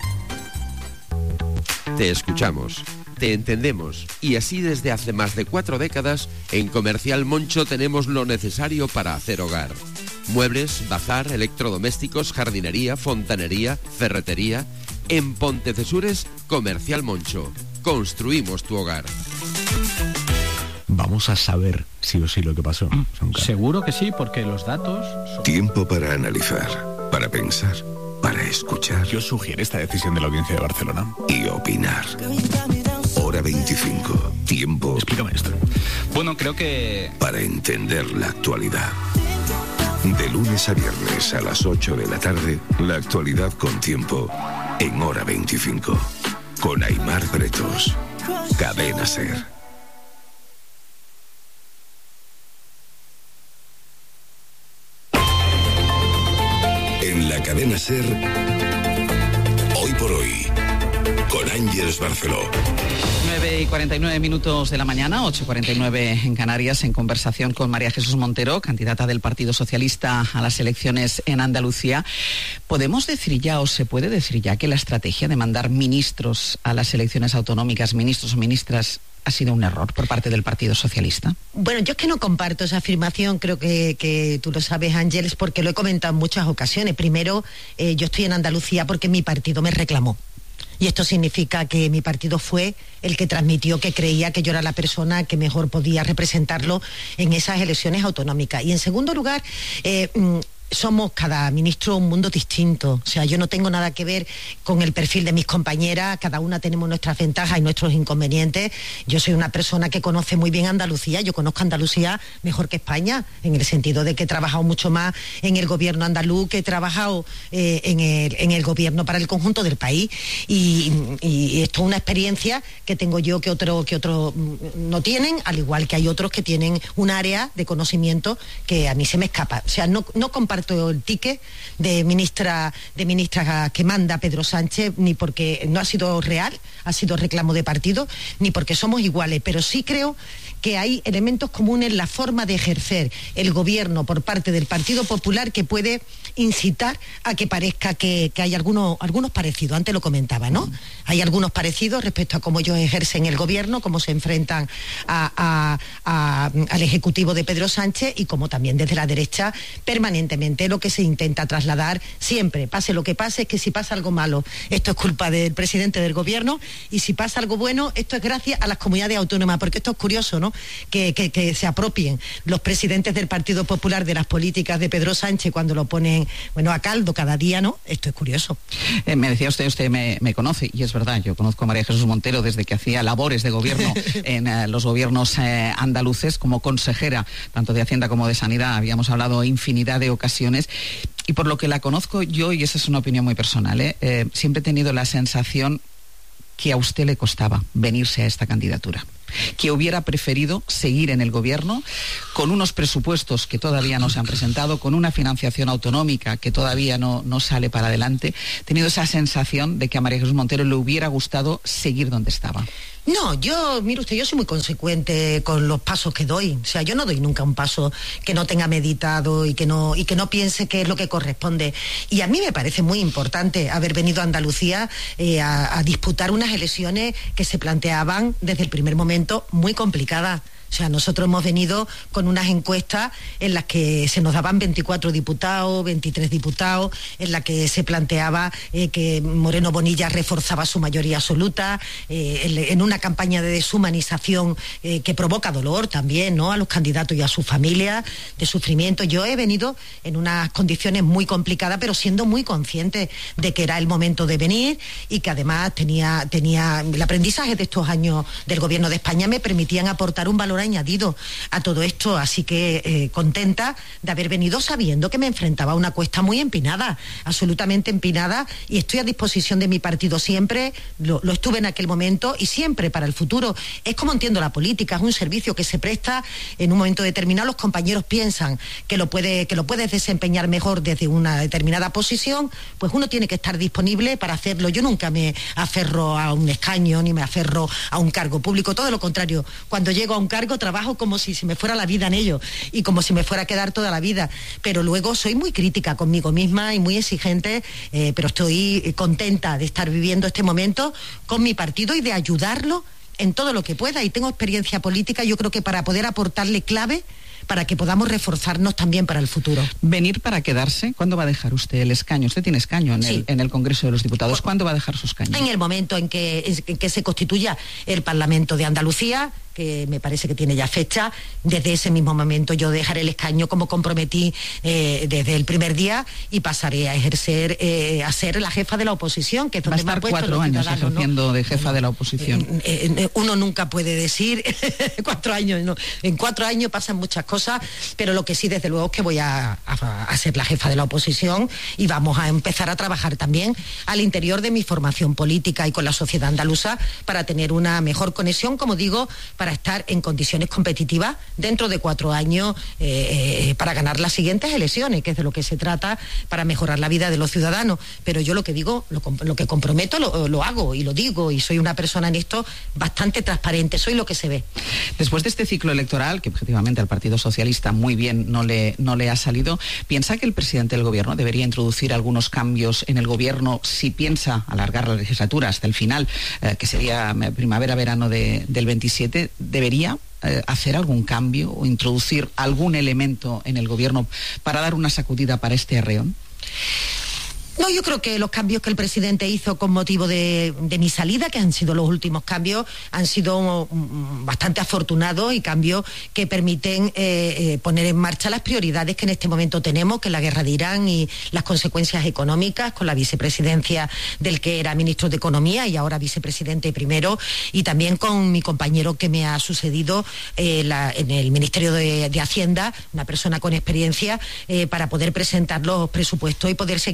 Te escuchamos, te entendemos, y así desde hace más de cuatro décadas en Comercial Moncho tenemos lo necesario para hacer hogar. Muebles, bazar, electrodomésticos, jardinería, fontanería, ferretería. En Pontecesures, Comercial Moncho. Construimos tu hogar. Vamos a saber sí o sí lo que pasó. Seguro que sí, porque los datos son... Tiempo para analizar, para pensar, para escuchar. Yo sugiero esta decisión de la Audiencia de Barcelona. Y opinar. Hora veinticinco. Tiempo. Explícame esto. Bueno, creo que... Para entender la actualidad. De lunes a viernes a las ocho de la tarde, la actualidad con tiempo en Hora veinticinco. Con Aimar Bretos. Cadena Ser. En la Cadena Ser, hoy por hoy, con Ángeles Barceló. nueve y cuarenta y nueve minutos de la mañana, ocho y cuarenta y nueve en Canarias, en conversación con María Jesús Montero, candidata del Partido Socialista a las elecciones en Andalucía. ¿Podemos decir ya, o se puede decir ya, que la estrategia de mandar ministros a las elecciones autonómicas, ministros o ministras, ha sido un error por parte del Partido Socialista? Bueno, yo es que no comparto esa afirmación, creo que, que tú lo sabes, Ángeles, porque lo he comentado en muchas ocasiones. Primero, eh, yo estoy en Andalucía porque mi partido me reclamó. Y esto significa que mi partido fue el que transmitió que creía que yo era la persona que mejor podía representarlo en esas elecciones autonómicas. Y en segundo lugar, eh, somos cada ministro un mundo distinto. O sea, yo no tengo nada que ver con el perfil de mis compañeras, cada una tenemos nuestras ventajas y nuestros inconvenientes. Yo soy una persona que conoce muy bien Andalucía, yo conozco Andalucía mejor que España, en el sentido de que he trabajado mucho más en el gobierno andaluz que he trabajado eh, en, el, en el gobierno para el conjunto del país. Y, y esto es una experiencia que tengo yo que otros que otro no tienen, al igual que hay otros que tienen un área de conocimiento que a mí se me escapa. O sea, no, no comparto el ticket de ministra de ministra que manda Pedro Sánchez, ni porque no ha sido real, ha sido reclamo de partido, ni porque somos iguales, pero sí creo que hay elementos comunes en la forma de ejercer el gobierno por parte del Partido Popular que puede incitar a que parezca que, que hay algunos, algunos parecidos. Antes lo comentaba, ¿no? Hay algunos parecidos respecto a cómo ellos ejercen el gobierno, cómo se enfrentan a, a, a, al Ejecutivo de Pedro Sánchez y cómo también desde la derecha permanentemente lo que se intenta trasladar siempre, pase lo que pase, es que si pasa algo malo, esto es culpa del presidente del gobierno, y si pasa algo bueno, esto es gracias a las comunidades autónomas, porque esto es curioso, ¿no? Que, que, que se apropien los presidentes del Partido Popular de las políticas de Pedro Sánchez cuando lo ponen, bueno, a caldo cada día, ¿no? Esto es curioso. Eh, me decía usted, usted me, me conoce, y es verdad, yo conozco a María Jesús Montero desde que hacía labores de gobierno en eh, los gobiernos eh, andaluces, como consejera, tanto de Hacienda como de Sanidad, habíamos hablado infinidad de ocasiones, y por lo que la conozco yo, y esa es una opinión muy personal, ¿eh? Eh, siempre he tenido la sensación que a usted le costaba venirse a esta candidatura, que hubiera preferido seguir en el gobierno con unos presupuestos que todavía no se han presentado, con una financiación autonómica que todavía no, no sale para adelante, teniendo esa sensación de que a María Jesús Montero le hubiera gustado seguir donde estaba. No, yo, mire usted, yo soy muy consecuente con los pasos que doy. O sea, yo no doy nunca un paso que no tenga meditado y que no, y que no piense que es lo que corresponde. Y a mí me parece muy importante haber venido a Andalucía eh, a, a disputar unas elecciones que se planteaban desde el primer momento muy complicadas. O sea, nosotros hemos venido con unas encuestas en las que se nos daban veinticuatro diputados, veintitrés diputados, en la que se planteaba eh, que Moreno Bonilla reforzaba su mayoría absoluta, eh, en, en una campaña de deshumanización eh, que provoca dolor también, ¿no?, a los candidatos y a sus familias, de sufrimiento. Yo he venido en unas condiciones muy complicadas, pero siendo muy consciente de que era el momento de venir y que además tenía, tenía el aprendizaje de estos años del Gobierno de España me permitían aportar un valor añadido a todo esto, así que eh, contenta de haber venido sabiendo que me enfrentaba a una cuesta muy empinada, absolutamente empinada, y estoy a disposición de mi partido siempre, lo, lo estuve en aquel momento y siempre para el futuro. Es como entiendo la política, es un servicio que se presta en un momento determinado, los compañeros piensan que lo puede, que lo puedes desempeñar mejor desde una determinada posición, pues uno tiene que estar disponible para hacerlo. Yo nunca me aferro a un escaño ni me aferro a un cargo público, todo lo contrario, cuando llego a un cargo trabajo como si se me fuera la vida en ello y como si me fuera a quedar toda la vida, pero luego soy muy crítica conmigo misma y muy exigente, eh, pero estoy contenta de estar viviendo este momento con mi partido y de ayudarlo en todo lo que pueda, y tengo experiencia política, yo creo que para poder aportarle clave para que podamos reforzarnos también para el futuro. ¿Venir para quedarse? ¿Cuándo va a dejar usted el escaño? Usted tiene escaño en, sí. el, en el Congreso de los Diputados. ¿Cuándo va a dejar su escaño? En el momento en que, en que se constituya el Parlamento de Andalucía, que me parece que tiene ya fecha. Desde ese mismo momento yo dejaré el escaño como comprometí eh, desde el primer día y pasaré a ejercer, eh, a ser la jefa de la oposición, que es donde va a estar me ha puesto cuatro años ejerciendo, ¿no?, de jefa de la oposición. Eh, eh, uno nunca puede decir cuatro años, no. En cuatro años pasan muchas cosas, pero lo que sí, desde luego, es que voy a, a, a ser la jefa de la oposición y vamos a empezar a trabajar también al interior de mi formación política y con la sociedad andaluza para tener una mejor conexión, como digo, para estar en condiciones competitivas dentro de cuatro años eh, eh, para ganar las siguientes elecciones, que es de lo que se trata, para mejorar la vida de los ciudadanos. Pero yo lo que digo, lo, lo que comprometo, lo, lo hago y lo digo, y soy una persona en esto bastante transparente, soy lo que se ve. Después de este ciclo electoral, que objetivamente al Partido Socialista muy bien no le, no le ha salido, ¿piensa que el presidente del Gobierno debería introducir algunos cambios en el Gobierno si piensa alargar la legislatura hasta el final, eh, que sería primavera-verano de, del veintisiete? ¿Debería eh, hacer algún cambio o introducir algún elemento en el Gobierno para dar una sacudida para este arreón? No, yo creo que los cambios que el presidente hizo con motivo de, de mi salida, que han sido los últimos cambios, han sido um, bastante afortunados y cambios que permiten eh, eh, poner en marcha las prioridades que en este momento tenemos, que es la guerra de Irán y las consecuencias económicas, con la vicepresidencia del que era ministro de Economía y ahora vicepresidente primero, y también con mi compañero que me ha sucedido eh, la, en el Ministerio de, de Hacienda, una persona con experiencia, eh, para poder presentar los presupuestos y poder seguir trabajando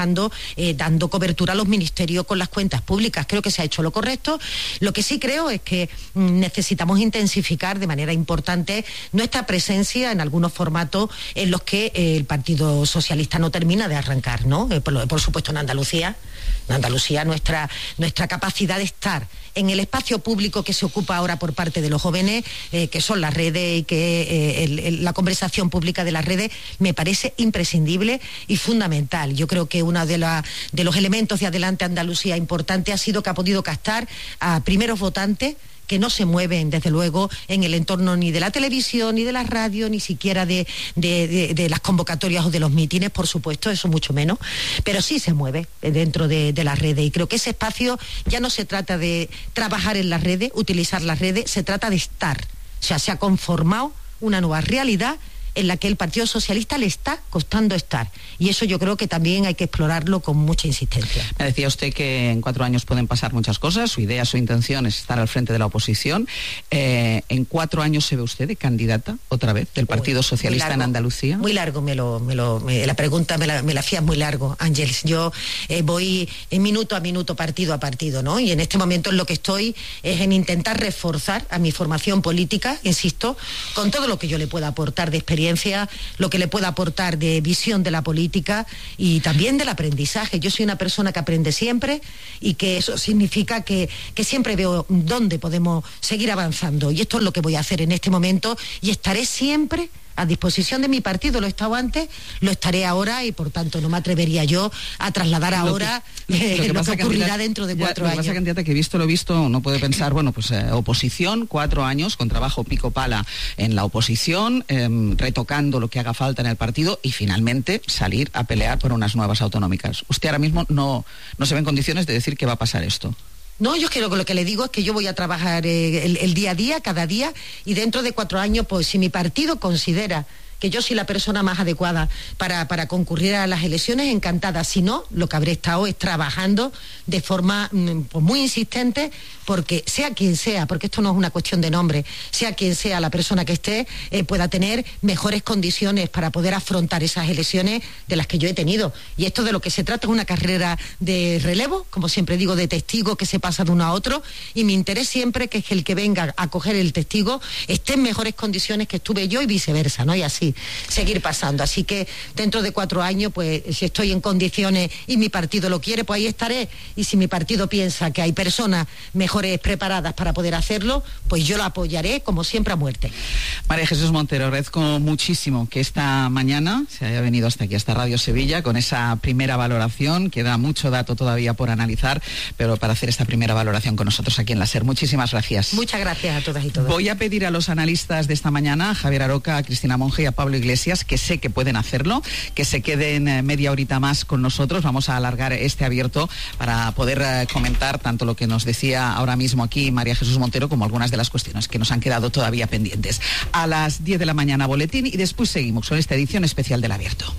trabajando, eh, dando cobertura a los ministerios con las cuentas públicas. Creo que se ha hecho lo correcto. Lo que sí creo es que mm, necesitamos intensificar de manera importante nuestra presencia en algunos formatos en los que eh, el Partido Socialista no termina de arrancar, ¿no? Eh, por, por supuesto en Andalucía. En Andalucía nuestra, nuestra capacidad de estar en el espacio público que se ocupa ahora por parte de los jóvenes, eh, que son las redes y que eh, el, el, la conversación pública de las redes, me parece imprescindible y fundamental. Yo creo que uno de, la, de los elementos de Adelante Andalucía importante ha sido que ha podido captar a primeros votantes que no se mueven, desde luego, en el entorno ni de la televisión, ni de la radio, ni siquiera de, de, de, de las convocatorias o de los mítines, por supuesto, eso mucho menos, pero sí se mueve dentro de, de las redes. Y creo que ese espacio ya no se trata de trabajar en las redes, utilizar las redes, se trata de estar. O sea, se ha conformado una nueva realidad en la que el Partido Socialista le está costando estar. Y eso yo creo que también hay que explorarlo con mucha insistencia. Me decía usted que en cuatro años pueden pasar muchas cosas, su idea, su intención es estar al frente de la oposición. Eh, ¿En cuatro años se ve usted de candidata otra vez del Partido Uy, Socialista largo, en Andalucía? Muy largo, me lo, me lo, me, la pregunta me la, me la fías muy largo, Ángeles. Yo eh, voy en minuto a minuto, partido a partido, ¿no? Y en este momento en lo que estoy es en intentar reforzar a mi formación política, insisto, con todo lo que yo le pueda aportar de experiencia, lo que le pueda aportar de visión de la política y también del aprendizaje. Yo soy una persona que aprende siempre y que eso significa que, que siempre veo dónde podemos seguir avanzando, y esto es lo que voy a hacer en este momento, y estaré siempre a disposición de mi partido. Lo he estado antes, lo estaré ahora, y por tanto no me atrevería yo a trasladar ahora lo que, eh, lo que, lo que ocurrirá candidata, dentro de cuatro ya, años. Lo que pasa, candidata, que visto lo visto, no puede pensar, bueno, pues eh, oposición, cuatro años con trabajo pico pala en la oposición, eh, retocando lo que haga falta en el partido y finalmente salir a pelear por unas nuevas autonómicas. Usted ahora mismo no, no se ve en condiciones de decir que va a pasar esto. No, yo creo que lo que le digo es que yo voy a trabajar eh, el, el día a día, cada día, y dentro de cuatro años, pues si mi partido considera que yo soy la persona más adecuada para, para concurrir a las elecciones, encantada. Si no, lo que habré estado es trabajando de forma pues, muy insistente, porque sea quien sea, porque esto no es una cuestión de nombre, sea quien sea la persona que esté, eh, pueda tener mejores condiciones para poder afrontar esas elecciones de las que yo he tenido. Y esto de lo que se trata es una carrera de relevo, como siempre digo, de testigo que se pasa de uno a otro, y mi interés siempre que es que el que venga a coger el testigo esté en mejores condiciones que estuve yo y viceversa, ¿no? Y así seguir pasando. Así que dentro de cuatro años, pues si estoy en condiciones y mi partido lo quiere, pues ahí estaré. Y si mi partido piensa que hay personas mejores preparadas para poder hacerlo, pues yo lo apoyaré, como siempre, a muerte. María Jesús Montero, agradezco muchísimo que esta mañana se haya venido hasta aquí, hasta Radio Sevilla, con esa primera valoración. Queda mucho dato todavía por analizar, pero para hacer esta primera valoración con nosotros aquí en la SER. Muchísimas gracias. Muchas gracias a todas y todos. Voy a pedir a los analistas de esta mañana, a Javier Aroca, a Cristina Monge y a Pablo Iglesias, que sé que pueden hacerlo, que se queden eh, media horita más con nosotros. Vamos a alargar este abierto para poder eh, comentar tanto lo que nos decía ahora mismo aquí María Jesús Montero como algunas de las cuestiones que nos han quedado todavía pendientes. A las diez de la mañana boletín y después seguimos con esta edición especial del abierto.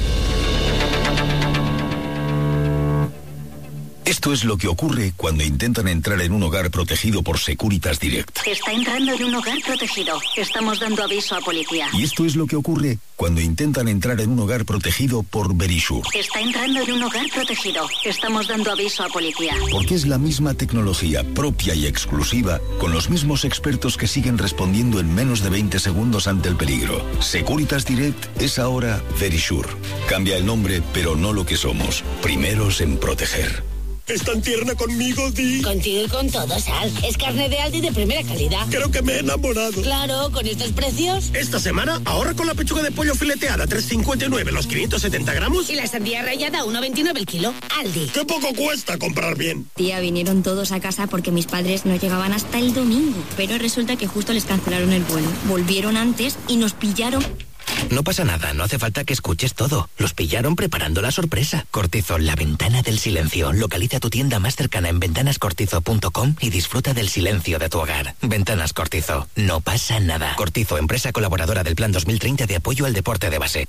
Esto es lo que ocurre cuando intentan entrar en un hogar protegido por Securitas Direct. Está entrando en un hogar protegido. Estamos dando aviso a policía. Y esto es lo que ocurre cuando intentan entrar en un hogar protegido por Verisure. Está entrando en un hogar protegido. Estamos dando aviso a policía. Porque es la misma tecnología propia y exclusiva, con los mismos expertos que siguen respondiendo en menos de veinte segundos ante el peligro. Securitas Direct es ahora Verisure. Cambia el nombre, pero no lo que somos. Primeros en proteger. ¿Es tan tierna conmigo, Di? Contigo y con todo, Sal. Es carne de Aldi de primera calidad. Creo que me he enamorado. Claro, con estos precios. Esta semana ahorra con la pechuga de pollo fileteada tres cincuenta y nueve los quinientos setenta gramos. Y la sandía rallada uno veintinueve el kilo. Aldi. ¡Qué poco cuesta comprar bien! Tía, vinieron todos a casa porque mis padres no llegaban hasta el domingo. Pero resulta que justo les cancelaron el vuelo. Volvieron antes y nos pillaron... No pasa nada, no hace falta que escuches todo. Los pillaron preparando la sorpresa. Cortizo, la ventana del silencio. Localiza tu tienda más cercana en ventanas cortizo punto com y disfruta del silencio de tu hogar. Ventanas Cortizo, no pasa nada. Cortizo, empresa colaboradora del Plan dos mil treinta de apoyo al deporte de base.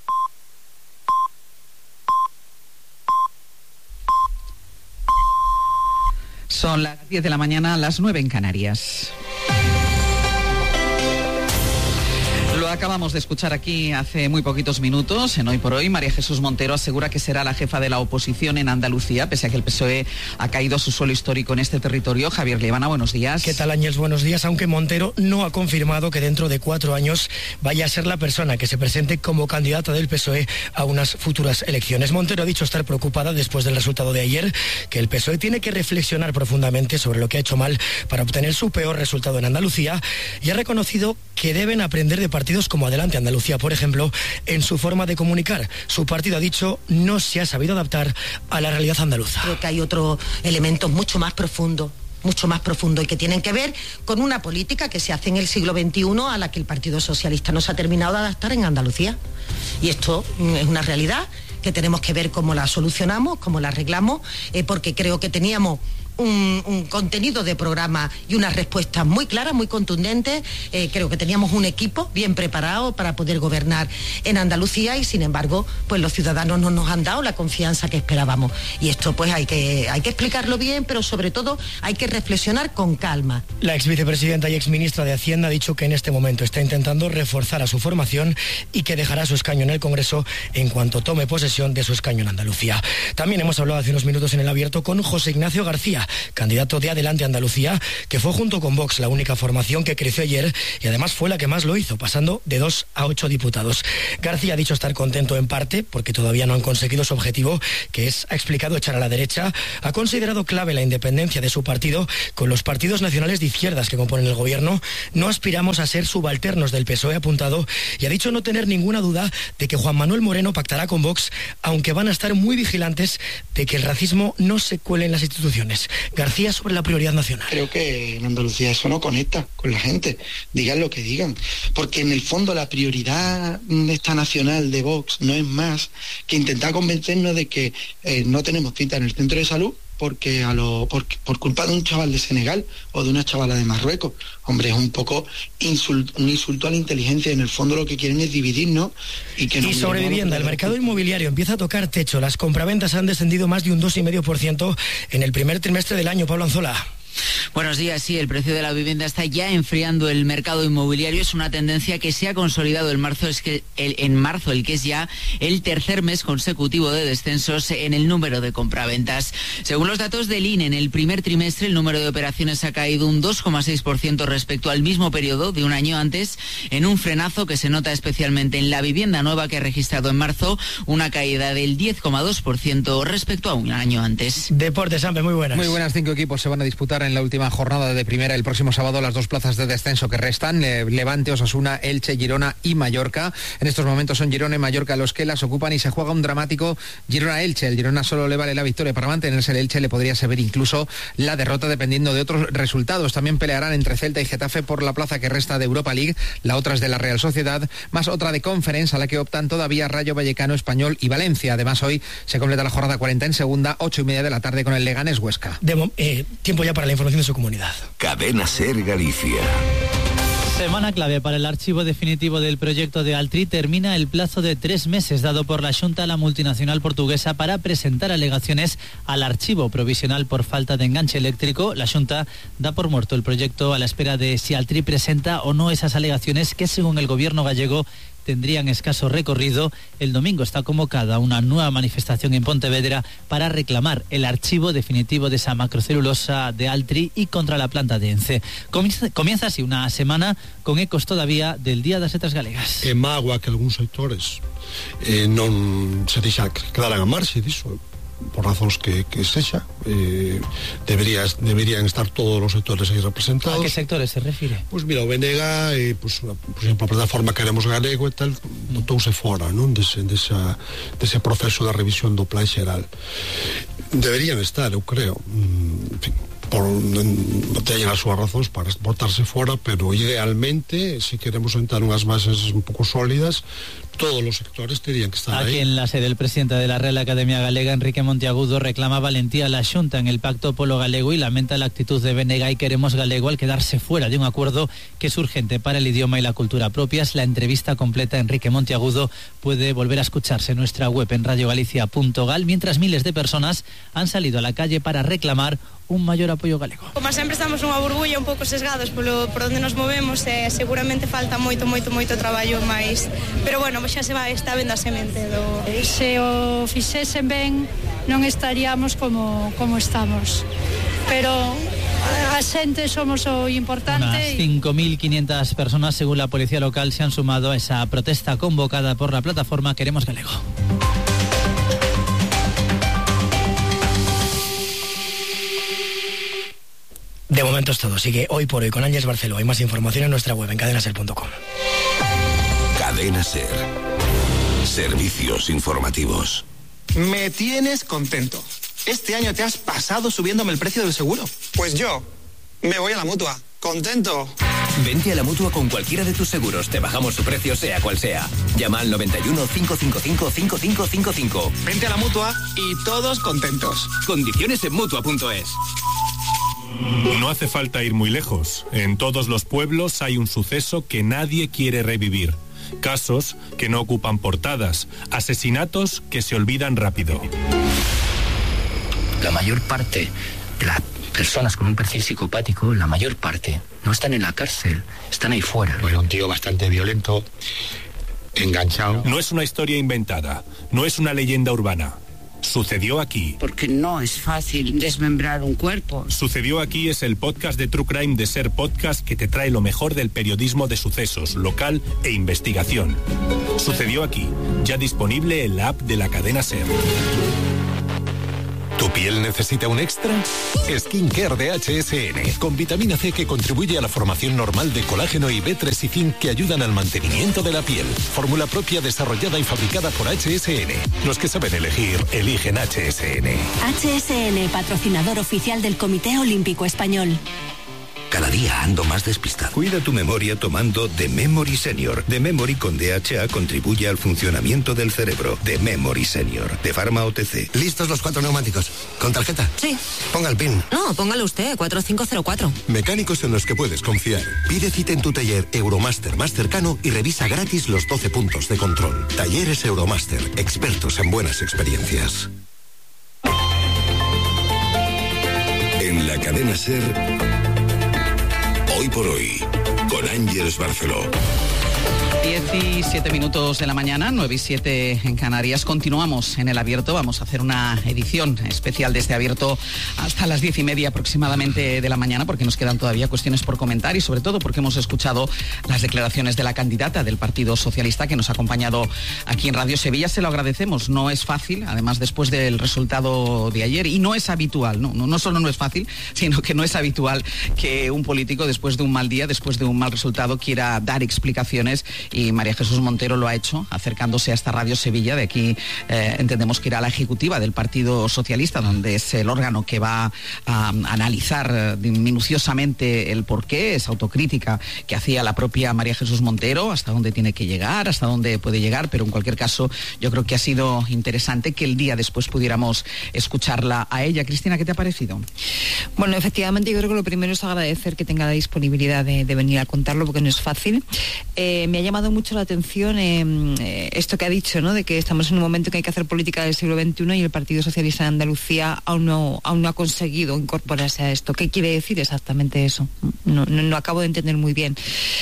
Son las diez de la mañana, las nueve en Canarias. Lo acabamos de escuchar aquí hace muy poquitos minutos, en Hoy por Hoy, María Jesús Montero asegura que será la jefa de la oposición en Andalucía, pese a que el P S O E ha caído a su suelo histórico en este territorio. Javier Liebana, buenos días. ¿Qué tal, Ángels? Buenos días, aunque Montero no ha confirmado que dentro de cuatro años vaya a ser la persona que se presente como candidata del P S O E a unas futuras elecciones. Montero ha dicho estar preocupada después del resultado de ayer, que el P S O E tiene que reflexionar profundamente sobre lo que ha hecho mal para obtener su peor resultado en Andalucía, y ha reconocido que deben aprender de partidos como Adelante Andalucía, por ejemplo, en su forma de comunicar. Su partido, ha dicho, no se ha sabido adaptar a la realidad andaluza. Creo que hay otros elementos mucho más profundos mucho más profundo y que tienen que ver con una política que se hace en el siglo veintiuno a la que el Partido Socialista no se ha terminado de adaptar en Andalucía. Y esto es una realidad que tenemos que ver cómo la solucionamos, cómo la arreglamos, eh, porque creo que teníamos Un, un contenido de programa y unas respuestas muy claras, muy contundentes. Eh, creo que teníamos un equipo bien preparado para poder gobernar en Andalucía y, sin embargo, pues los ciudadanos no nos han dado la confianza que esperábamos. Y esto pues hay que, hay que explicarlo bien, pero sobre todo hay que reflexionar con calma. La ex vicepresidenta y ex ministra de Hacienda ha dicho que en este momento está intentando reforzar a su formación y que dejará su escaño en el Congreso en cuanto tome posesión de su escaño en Andalucía. También hemos hablado hace unos minutos en El Abierto con José Ignacio García, candidato de Adelante Andalucía, que fue junto con Vox la única formación que creció ayer y además fue la que más lo hizo, pasando de dos a ocho diputados. García ha dicho estar contento en parte porque todavía no han conseguido su objetivo, que es, ha explicado, echar a la derecha. Ha considerado clave la independencia de su partido con los partidos nacionales de izquierdas que componen el gobierno. No aspiramos a ser subalternos del P S O E, ha apuntado, y ha dicho no tener ninguna duda de que Juan Manuel Moreno pactará con Vox, aunque van a estar muy vigilantes de que el racismo no se cuele en las instituciones. García, sobre la prioridad nacional. Creo que en Andalucía eso no conecta con la gente, digan lo que digan, porque en el fondo la prioridad esta nacional de Vox no es más que intentar convencernos de que eh, no tenemos cita en el centro de salud porque a lo, por, por culpa de un chaval de Senegal o de una chavala de Marruecos. Hombre, es un poco insult, un insulto a la inteligencia. En el fondo lo que quieren es dividirnos. Y que y sobre vivienda, el mercado inmobiliario empieza a tocar techo. Las compraventas han descendido más de un dos coma cinco por ciento en el primer trimestre del año. Pablo Anzola. Buenos días. Sí, el precio de la vivienda está ya enfriando el mercado inmobiliario. Es una tendencia que se ha consolidado en marzo, es que el, en marzo, el que es ya el tercer mes consecutivo de descensos en el número de compraventas. Según los datos del I N E, en el primer trimestre el número de operaciones ha caído un dos coma seis por ciento respecto al mismo periodo de un año antes, en un frenazo que se nota especialmente en la vivienda nueva, que ha registrado en marzo una caída del diez coma dos por ciento respecto a un año antes. Deportes, Ampe, muy buenas. Muy buenas. Cinco equipos se van a disputar en la última jornada de primera el próximo sábado las dos plazas de descenso que restan, Levante, Osasuna, Elche, Girona y Mallorca. En estos momentos son Girona y Mallorca los que las ocupan y se juega un dramático Girona-Elche. El Girona solo le vale la victoria para mantenerse, el Elche le podría servir incluso la derrota dependiendo de otros resultados. También pelearán entre Celta y Getafe por la plaza que resta de Europa League, la otra es de la Real Sociedad, más otra de Conference a la que optan todavía Rayo Vallecano, Español y Valencia. Además, hoy se completa la jornada cuarenta en segunda, ocho y media de la tarde con el Leganés Huesca. De, eh, tiempo ya para la información de su comunidad. Cadena Ser Galicia. Semana clave para el archivo definitivo del proyecto de Altri. Termina el plazo de tres meses dado por la Xunta a la multinacional portuguesa para presentar alegaciones al archivo provisional por falta de enganche eléctrico. La Xunta da por muerto el proyecto a la espera de si Altri presenta o no esas alegaciones que, según el gobierno gallego, tendrían escaso recorrido. El domingo está convocada una nueva manifestación en Pontevedra para reclamar el archivo definitivo de esa macrocelulosa de Altri y contra la planta de Ence. Comienza, comienza así una semana con ecos todavía del Día das Letras Galegas. É mágoa que algúns sectores eh, non se deixa quedaran a marxe disso, por razóns que, que sexa, eh, deberías, deberían estar todos os sectores aí representados. ¿A qué sectores se refire? Pois pues mira, o B N G, eh, pues, por exemplo, a plataforma Queremos Galego e tal, botouse fora, non? Dese, desa, dese proceso de revisión do plan xeral. Deberían estar, eu creo. En fin, por, teñen as súas razóns para botarse fora, pero idealmente, se si queremos sentar unhas bases un pouco sólidas, todos los sectores tenían que estar Aquí ahí. En la sede, el presidente de la Real Academia Galega, Enrique Monteagudo, reclama valentía a la Xunta en el Pacto Polo Galego y lamenta la actitud de B N G y Queremos Galego al quedarse fuera de un acuerdo que es urgente para el idioma y la cultura propias. La entrevista completa a Enrique Monteagudo puede volver a escucharse en nuestra web en radio galicia punto gal, mientras miles de personas han salido a la calle para reclamar un mayor apoyo galego. Como sempre estamos nunha burbulla un pouco sesgados polo, por onde nos movemos e seguramente falta moito, moito, moito traballo máis, pero bueno, xa se vai, está vendo a semente do... Se o fixesen ben non estaríamos como, como estamos, pero a xente somos o importante. Unas cinco mil quinientas personas, según la policía local, se han sumado a esa protesta convocada por la plataforma Queremos Galego. De momento es todo. Sigue Hoy por Hoy con Ángeles Barceló. Hay más información en nuestra web en cadena ser punto com. Cadena Ser. Servicios informativos. Me tienes contento. Este año te has pasado subiéndome el precio del seguro. Pues yo me voy a la Mutua. ¡Contento! Vente a la Mutua con cualquiera de tus seguros. Te bajamos su precio sea cual sea. Llama al noventa y uno, cinco cinco cinco, cinco cinco cinco cinco. Vente a la Mutua y todos contentos. Condiciones en Mutua punto es. No hace falta ir muy lejos. En todos los pueblos hay un suceso que nadie quiere revivir. Casos que no ocupan portadas. Asesinatos que se olvidan rápido. La mayor parte de las personas con un perfil psicopático, la mayor parte, no están en la cárcel, están ahí fuera. Era un tío bastante violento, enganchado. No es una historia inventada, no es una leyenda urbana. Sucedió aquí. Porque no es fácil desmembrar un cuerpo. Sucedió aquí es el podcast de True Crime de Ser Podcast que te trae lo mejor del periodismo de sucesos, local e investigación. Sucedió aquí, ya disponible en la app de la cadena Ser. ¿Tu piel necesita un extra? Skincare de H S N, con vitamina C que contribuye a la formación normal de colágeno y B tres y zinc que ayudan al mantenimiento de la piel. Fórmula propia desarrollada y fabricada por H S N. Los que saben elegir, eligen H S N. H S N, patrocinador oficial del Comité Olímpico Español. Cada día ando más despistado. Cuida tu memoria tomando The Memory Senior. The Memory con D H A contribuye al funcionamiento del cerebro. The Memory Senior, de Pharma O T C. ¿Listos los cuatro neumáticos? ¿Con tarjeta? Sí. Ponga el PIN. No, póngalo usted, cuatro cinco cero cuatro. Mecánicos en los que puedes confiar. Pide cita en tu taller Euromaster más cercano y revisa gratis los doce puntos de control. Talleres Euromaster, expertos en buenas experiencias. En la cadena Ser... Hoy por Hoy, con Ángeles Barceló. diecisiete minutos de la mañana, nueve y siete en Canarias. Continuamos en El Abierto. Vamos a hacer una edición especial de este Abierto hasta las diez y media aproximadamente de la mañana, porque nos quedan todavía cuestiones por comentar y sobre todo porque hemos escuchado las declaraciones de la candidata del Partido Socialista que nos ha acompañado aquí en Radio Sevilla. Se lo agradecemos. No es fácil, además después del resultado de ayer, y no es habitual, no, no, no solo no es fácil, sino que no es habitual que un político después de un mal día, después de un mal resultado, quiera dar explicaciones. Y María Jesús Montero lo ha hecho, acercándose a esta Radio Sevilla. De aquí eh, entendemos que irá a la ejecutiva del Partido Socialista, donde es el órgano que va a analizar minuciosamente el porqué, esa autocrítica que hacía la propia María Jesús Montero, hasta dónde tiene que llegar, hasta dónde puede llegar, pero en cualquier caso yo creo que ha sido interesante que el día después pudiéramos escucharla a ella. Cristina, ¿qué te ha parecido? Bueno, efectivamente yo creo que lo primero es agradecer que tenga la disponibilidad de, de venir a contarlo, porque no es fácil. Eh, me ha llamado mucho la atención eh, esto que ha dicho, ¿no? De que estamos en un momento que hay que hacer política del siglo veintiuno y el Partido Socialista de Andalucía aún no, aún no ha conseguido incorporarse a esto. ¿Qué quiere decir exactamente eso? No, no, no acabo de entender muy bien.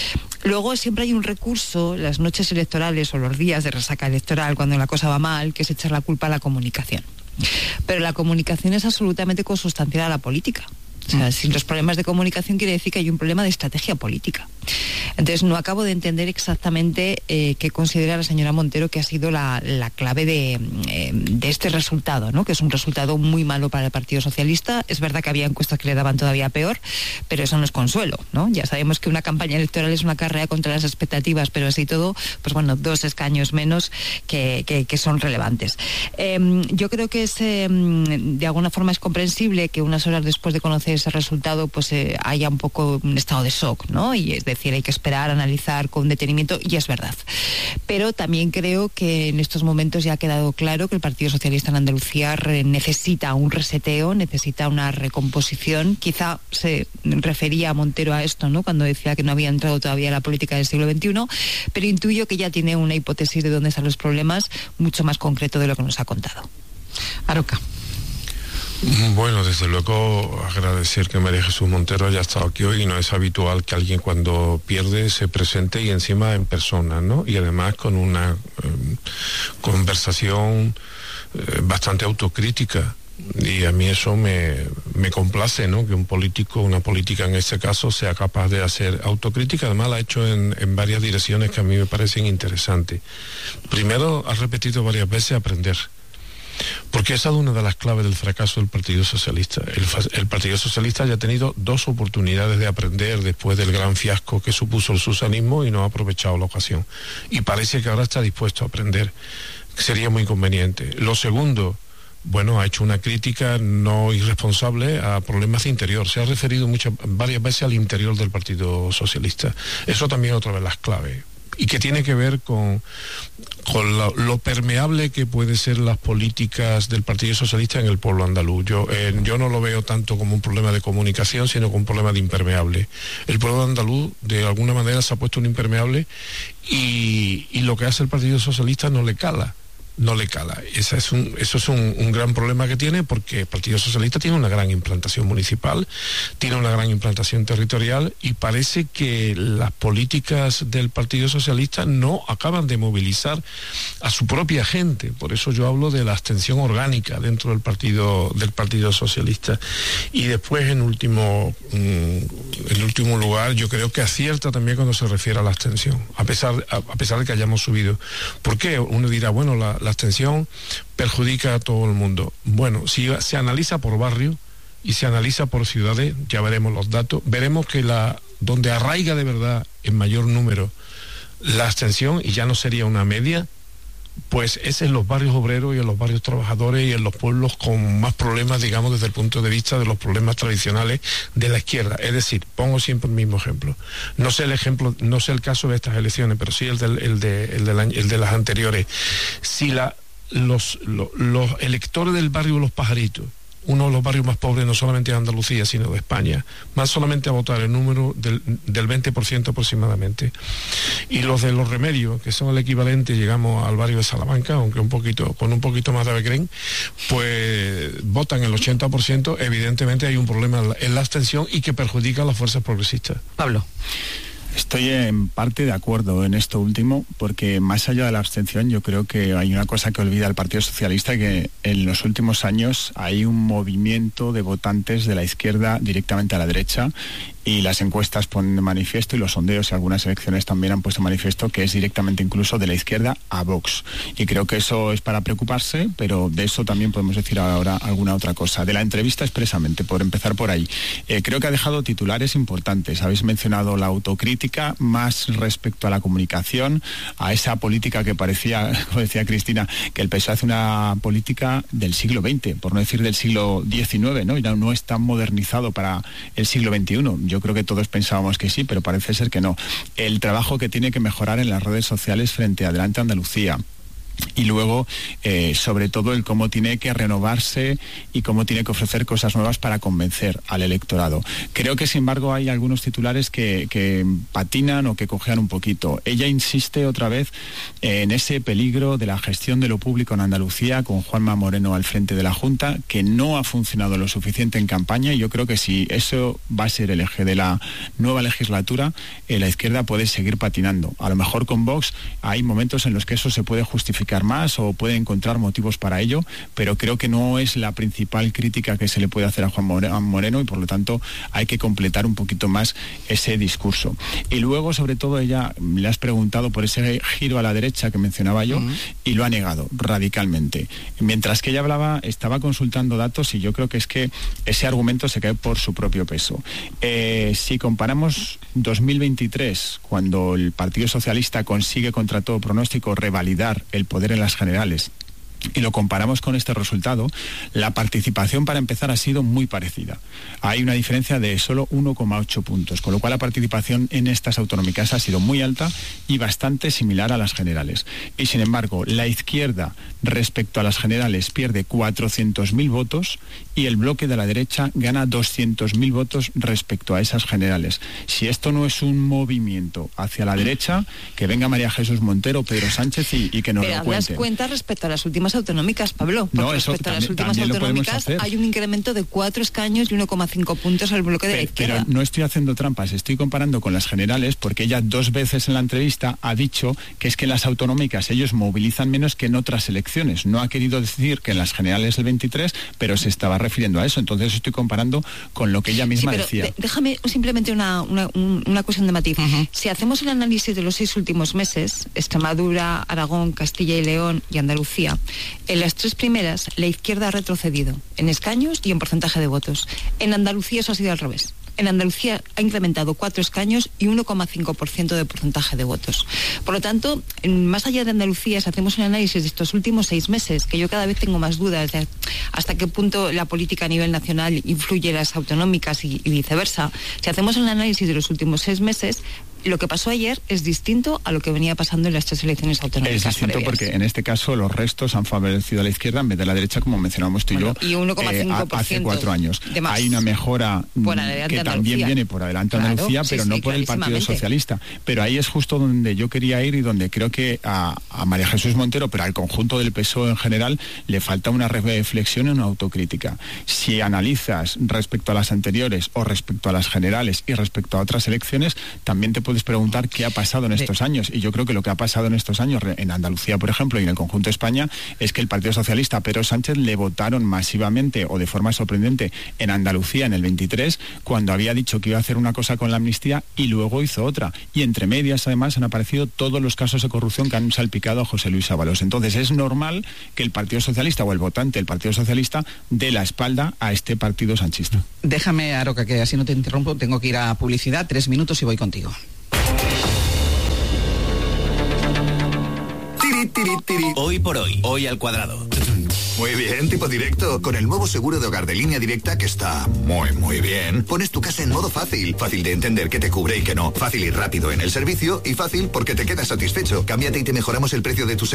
Luego siempre hay un recurso, las noches electorales o los días de resaca electoral, cuando la cosa va mal, que es echar la culpa a la comunicación. Pero la comunicación es absolutamente consustancial a la política. O sea, sin los problemas de comunicación quiere decir que hay un problema de estrategia política. Entonces no acabo de entender exactamente eh, qué considera la señora Montero que ha sido la, la clave de, eh, de este resultado, ¿no? Que es un resultado muy malo para el Partido Socialista. Es verdad que había encuestas que le daban todavía peor, pero eso no es consuelo, ¿no? Ya sabemos que una campaña electoral es una carrera contra las expectativas, pero así todo, pues bueno, dos escaños menos que, que, que son relevantes. Eh, yo creo que es, eh, de alguna forma es comprensible que unas horas después de conocer ese resultado pues eh, haya un poco un estado de shock, ¿no? Y es decir, hay que esperar, analizar con detenimiento, y es verdad. Pero también creo que en estos momentos ya ha quedado claro que el Partido Socialista en Andalucía re- necesita un reseteo, necesita una recomposición. Quizá se refería a Montero a esto, ¿no? Cuando decía que no había entrado todavía en la política del siglo veintiuno, pero intuyo que ya tiene una hipótesis de dónde están los problemas mucho más concreto de lo que nos ha contado. Aroca. Bueno, desde luego agradecer que María Jesús Montero haya estado aquí hoy. No es habitual que alguien cuando pierde se presente y encima en persona, ¿no? Y además con una eh, conversación eh, bastante autocrítica. Y a mí eso me, me complace, ¿no? Que un político, una política en este caso, sea capaz de hacer autocrítica. Además la ha hecho en, en varias direcciones que a mí me parecen interesantes. Primero, ha repetido varias veces aprender. Porque esa es una de las claves del fracaso del Partido Socialista. El, el Partido Socialista ya ha tenido dos oportunidades de aprender después del gran fiasco que supuso el susanismo y no ha aprovechado la ocasión. Y parece que ahora está dispuesto a aprender. Sería muy conveniente. Lo segundo, bueno, ha hecho una crítica no irresponsable a problemas de interior. Se ha referido muchas, varias veces al interior del Partido Socialista. Eso también es otra de las claves. Y que tiene que ver con, con lo, lo permeable que pueden ser las políticas del Partido Socialista en el pueblo andaluz. Yo, eh, yo no lo veo tanto como un problema de comunicación, sino como un problema de impermeable. El pueblo andaluz, de alguna manera, se ha puesto un impermeable y, y lo que hace el Partido Socialista no le cala. No le cala. Ese es un, eso es un, un gran problema que tiene, porque el Partido Socialista tiene una gran implantación municipal, tiene una gran implantación territorial, y parece que las políticas del Partido Socialista no acaban de movilizar a su propia gente. Por eso yo hablo de la abstención orgánica dentro del Partido, del Partido Socialista. Y después, en último, en último lugar, yo creo que acierta también cuando se refiere a la abstención, a pesar, a, a pesar de que hayamos subido. ¿Por qué? Uno dirá, bueno, la, la abstención perjudica a todo el mundo. Bueno, si se analiza por barrio y se analiza por ciudades, ya veremos los datos, veremos que la donde arraiga de verdad en mayor número la abstención, y ya no sería una media, pues es en los barrios obreros y en los barrios trabajadores y en los pueblos con más problemas, digamos, desde el punto de vista de los problemas tradicionales de la izquierda. Es decir, pongo siempre el mismo ejemplo. No sé el ejemplo, no sé el caso de estas elecciones, pero sí el, del, el, de, el, del año, el de las anteriores. Si la, los, los, los electores del barrio Los Pajaritos, uno de los barrios más pobres no solamente de Andalucía, sino de España, van solamente a votar el número del, del veinte por ciento aproximadamente. Y los de Los Remedios, que son el equivalente, llegamos al barrio de Salamanca, aunque un poquito, con un poquito más de Becren, pues votan el ochenta por ciento. Evidentemente hay un problema en la abstención y que perjudica a las fuerzas progresistas. Pablo. Estoy en parte de acuerdo en esto último, porque más allá de la abstención, yo creo que hay una cosa que olvida el Partido Socialista, que en los últimos años hay un movimiento de votantes de la izquierda directamente a la derecha, y las encuestas ponen de manifiesto, y los sondeos y algunas elecciones también han puesto de manifiesto, que es directamente incluso de la izquierda a Vox. Y creo que eso es para preocuparse, pero de eso también podemos decir ahora alguna otra cosa. De la entrevista expresamente, por empezar por ahí. Eh, creo que ha dejado titulares importantes. Habéis mencionado la autocrítica, más respecto a la comunicación, a esa política que parecía, como decía Cristina, que el P S O E hace una política del siglo veinte, por no decir del siglo diecinueve, ¿no? Y no, no es tan modernizado para el siglo veintiuno. Yo creo que todos pensábamos que sí, pero parece ser que no. El trabajo que tiene que mejorar en las redes sociales frente a Adelante Andalucía. Y luego, eh, sobre todo, el cómo tiene que renovarse y cómo tiene que ofrecer cosas nuevas para convencer al electorado. Creo que, sin embargo, hay algunos titulares que, que patinan o que cojean un poquito. Ella insiste otra vez en ese peligro de la gestión de lo público en Andalucía, con Juanma Moreno al frente de la Junta, que no ha funcionado lo suficiente en campaña, y yo creo que si eso va a ser el eje de la nueva legislatura, eh, la izquierda puede seguir patinando. A lo mejor con Vox hay momentos en los que eso se puede justificar más o puede encontrar motivos para ello, pero creo que no es la principal crítica que se le puede hacer a Juan Moreno, y por lo tanto hay que completar un poquito más ese discurso. Y luego, sobre todo, ella le has preguntado por ese giro a la derecha que mencionaba yo, uh-huh. y lo ha negado radicalmente. Mientras que ella hablaba, estaba consultando datos, y yo creo que es que ese argumento se cae por su propio peso. Eh, si comparamos dos mil veintitrés, cuando el Partido Socialista consigue contra todo pronóstico revalidar el poder en las generales, y lo comparamos con este resultado, la participación, para empezar, ha sido muy parecida. Hay una diferencia de solo uno coma ocho puntos, con lo cual la participación en estas autonómicas ha sido muy alta y bastante similar a las generales. Y sin embargo, la izquierda respecto a las generales pierde cuatrocientos mil votos, y el bloque de la derecha gana doscientos mil votos respecto a esas generales. Si esto no es un movimiento hacia la derecha, que venga María Jesús Montero, Pedro Sánchez y, y que nos Pero lo cuenten. ¿das cuenta respecto a las últimas últimas autonómicas, Pablo. Porque no, eso respecto también, a las últimas autonómicas hay un incremento de cuatro escaños y uno coma cinco puntos al bloque de la izquierda. Pero no estoy haciendo trampas, estoy comparando con las generales, porque ella dos veces en la entrevista ha dicho que es que en las autonómicas ellos movilizan menos que en otras elecciones. No ha querido decir que en las generales el veintitrés, pero se estaba refiriendo a eso. Entonces estoy comparando con lo que ella misma sí, pero decía. De, déjame simplemente una, una, una cuestión de matiz. Uh-huh. Si hacemos el análisis de los seis últimos meses, Extremadura, Aragón, Castilla y León y Andalucía, en las tres primeras la izquierda ha retrocedido en escaños y en porcentaje de votos. En Andalucía eso ha sido al revés. En Andalucía ha incrementado cuatro escaños y uno coma cinco por ciento de porcentaje de votos. Por lo tanto, más allá de Andalucía, si hacemos un análisis de estos últimos seis meses, que yo cada vez tengo más dudas de hasta qué punto la política a nivel nacional influye en las autonómicas y, y viceversa, si hacemos un análisis de los últimos seis meses, lo que pasó ayer es distinto a lo que venía pasando en las tres elecciones autonómicas. Es distinto previas. Porque en este caso los restos han favorecido a la izquierda en vez de la derecha, como mencionamos tú bueno, y yo, y uno coma cinco por ciento eh, hace cuatro años. Hay una mejora que también viene por adelante claro, Andalucía, pero sí, no sí, por el Partido Socialista. Pero ahí es justo donde yo quería ir y donde creo que a, a María Jesús Montero, pero al conjunto del P S O E en general, le falta una reflexión y una autocrítica. Si analizas respecto a las anteriores o respecto a las generales y respecto a otras elecciones, también te puedes preguntar qué ha pasado en estos años. Y yo creo que lo que ha pasado en estos años, en Andalucía, por ejemplo, y en el conjunto de España, es que el Partido Socialista, Pedro Sánchez, le votaron masivamente o de forma sorprendente en Andalucía en el veintitrés, cuando había dicho que iba a hacer una cosa con la amnistía y luego hizo otra. Y entre medias, además, han aparecido todos los casos de corrupción que han salpicado a José Luis Ábalos. Entonces es normal que el Partido Socialista o el votante del Partido Socialista dé la espalda a este partido sanchista. Déjame, Aroca, que así no te interrumpo, tengo que ir a publicidad, tres minutos y voy contigo. Hoy por hoy, hoy al cuadrado. Muy bien, tipo directo. Con el nuevo seguro de hogar de Línea Directa, que está muy, muy bien, pones tu casa en modo fácil. Fácil de entender qué te cubre y qué no. Fácil y rápido en el servicio y fácil porque te quedas satisfecho. Cámbiate y te mejoramos el precio de tu seguro.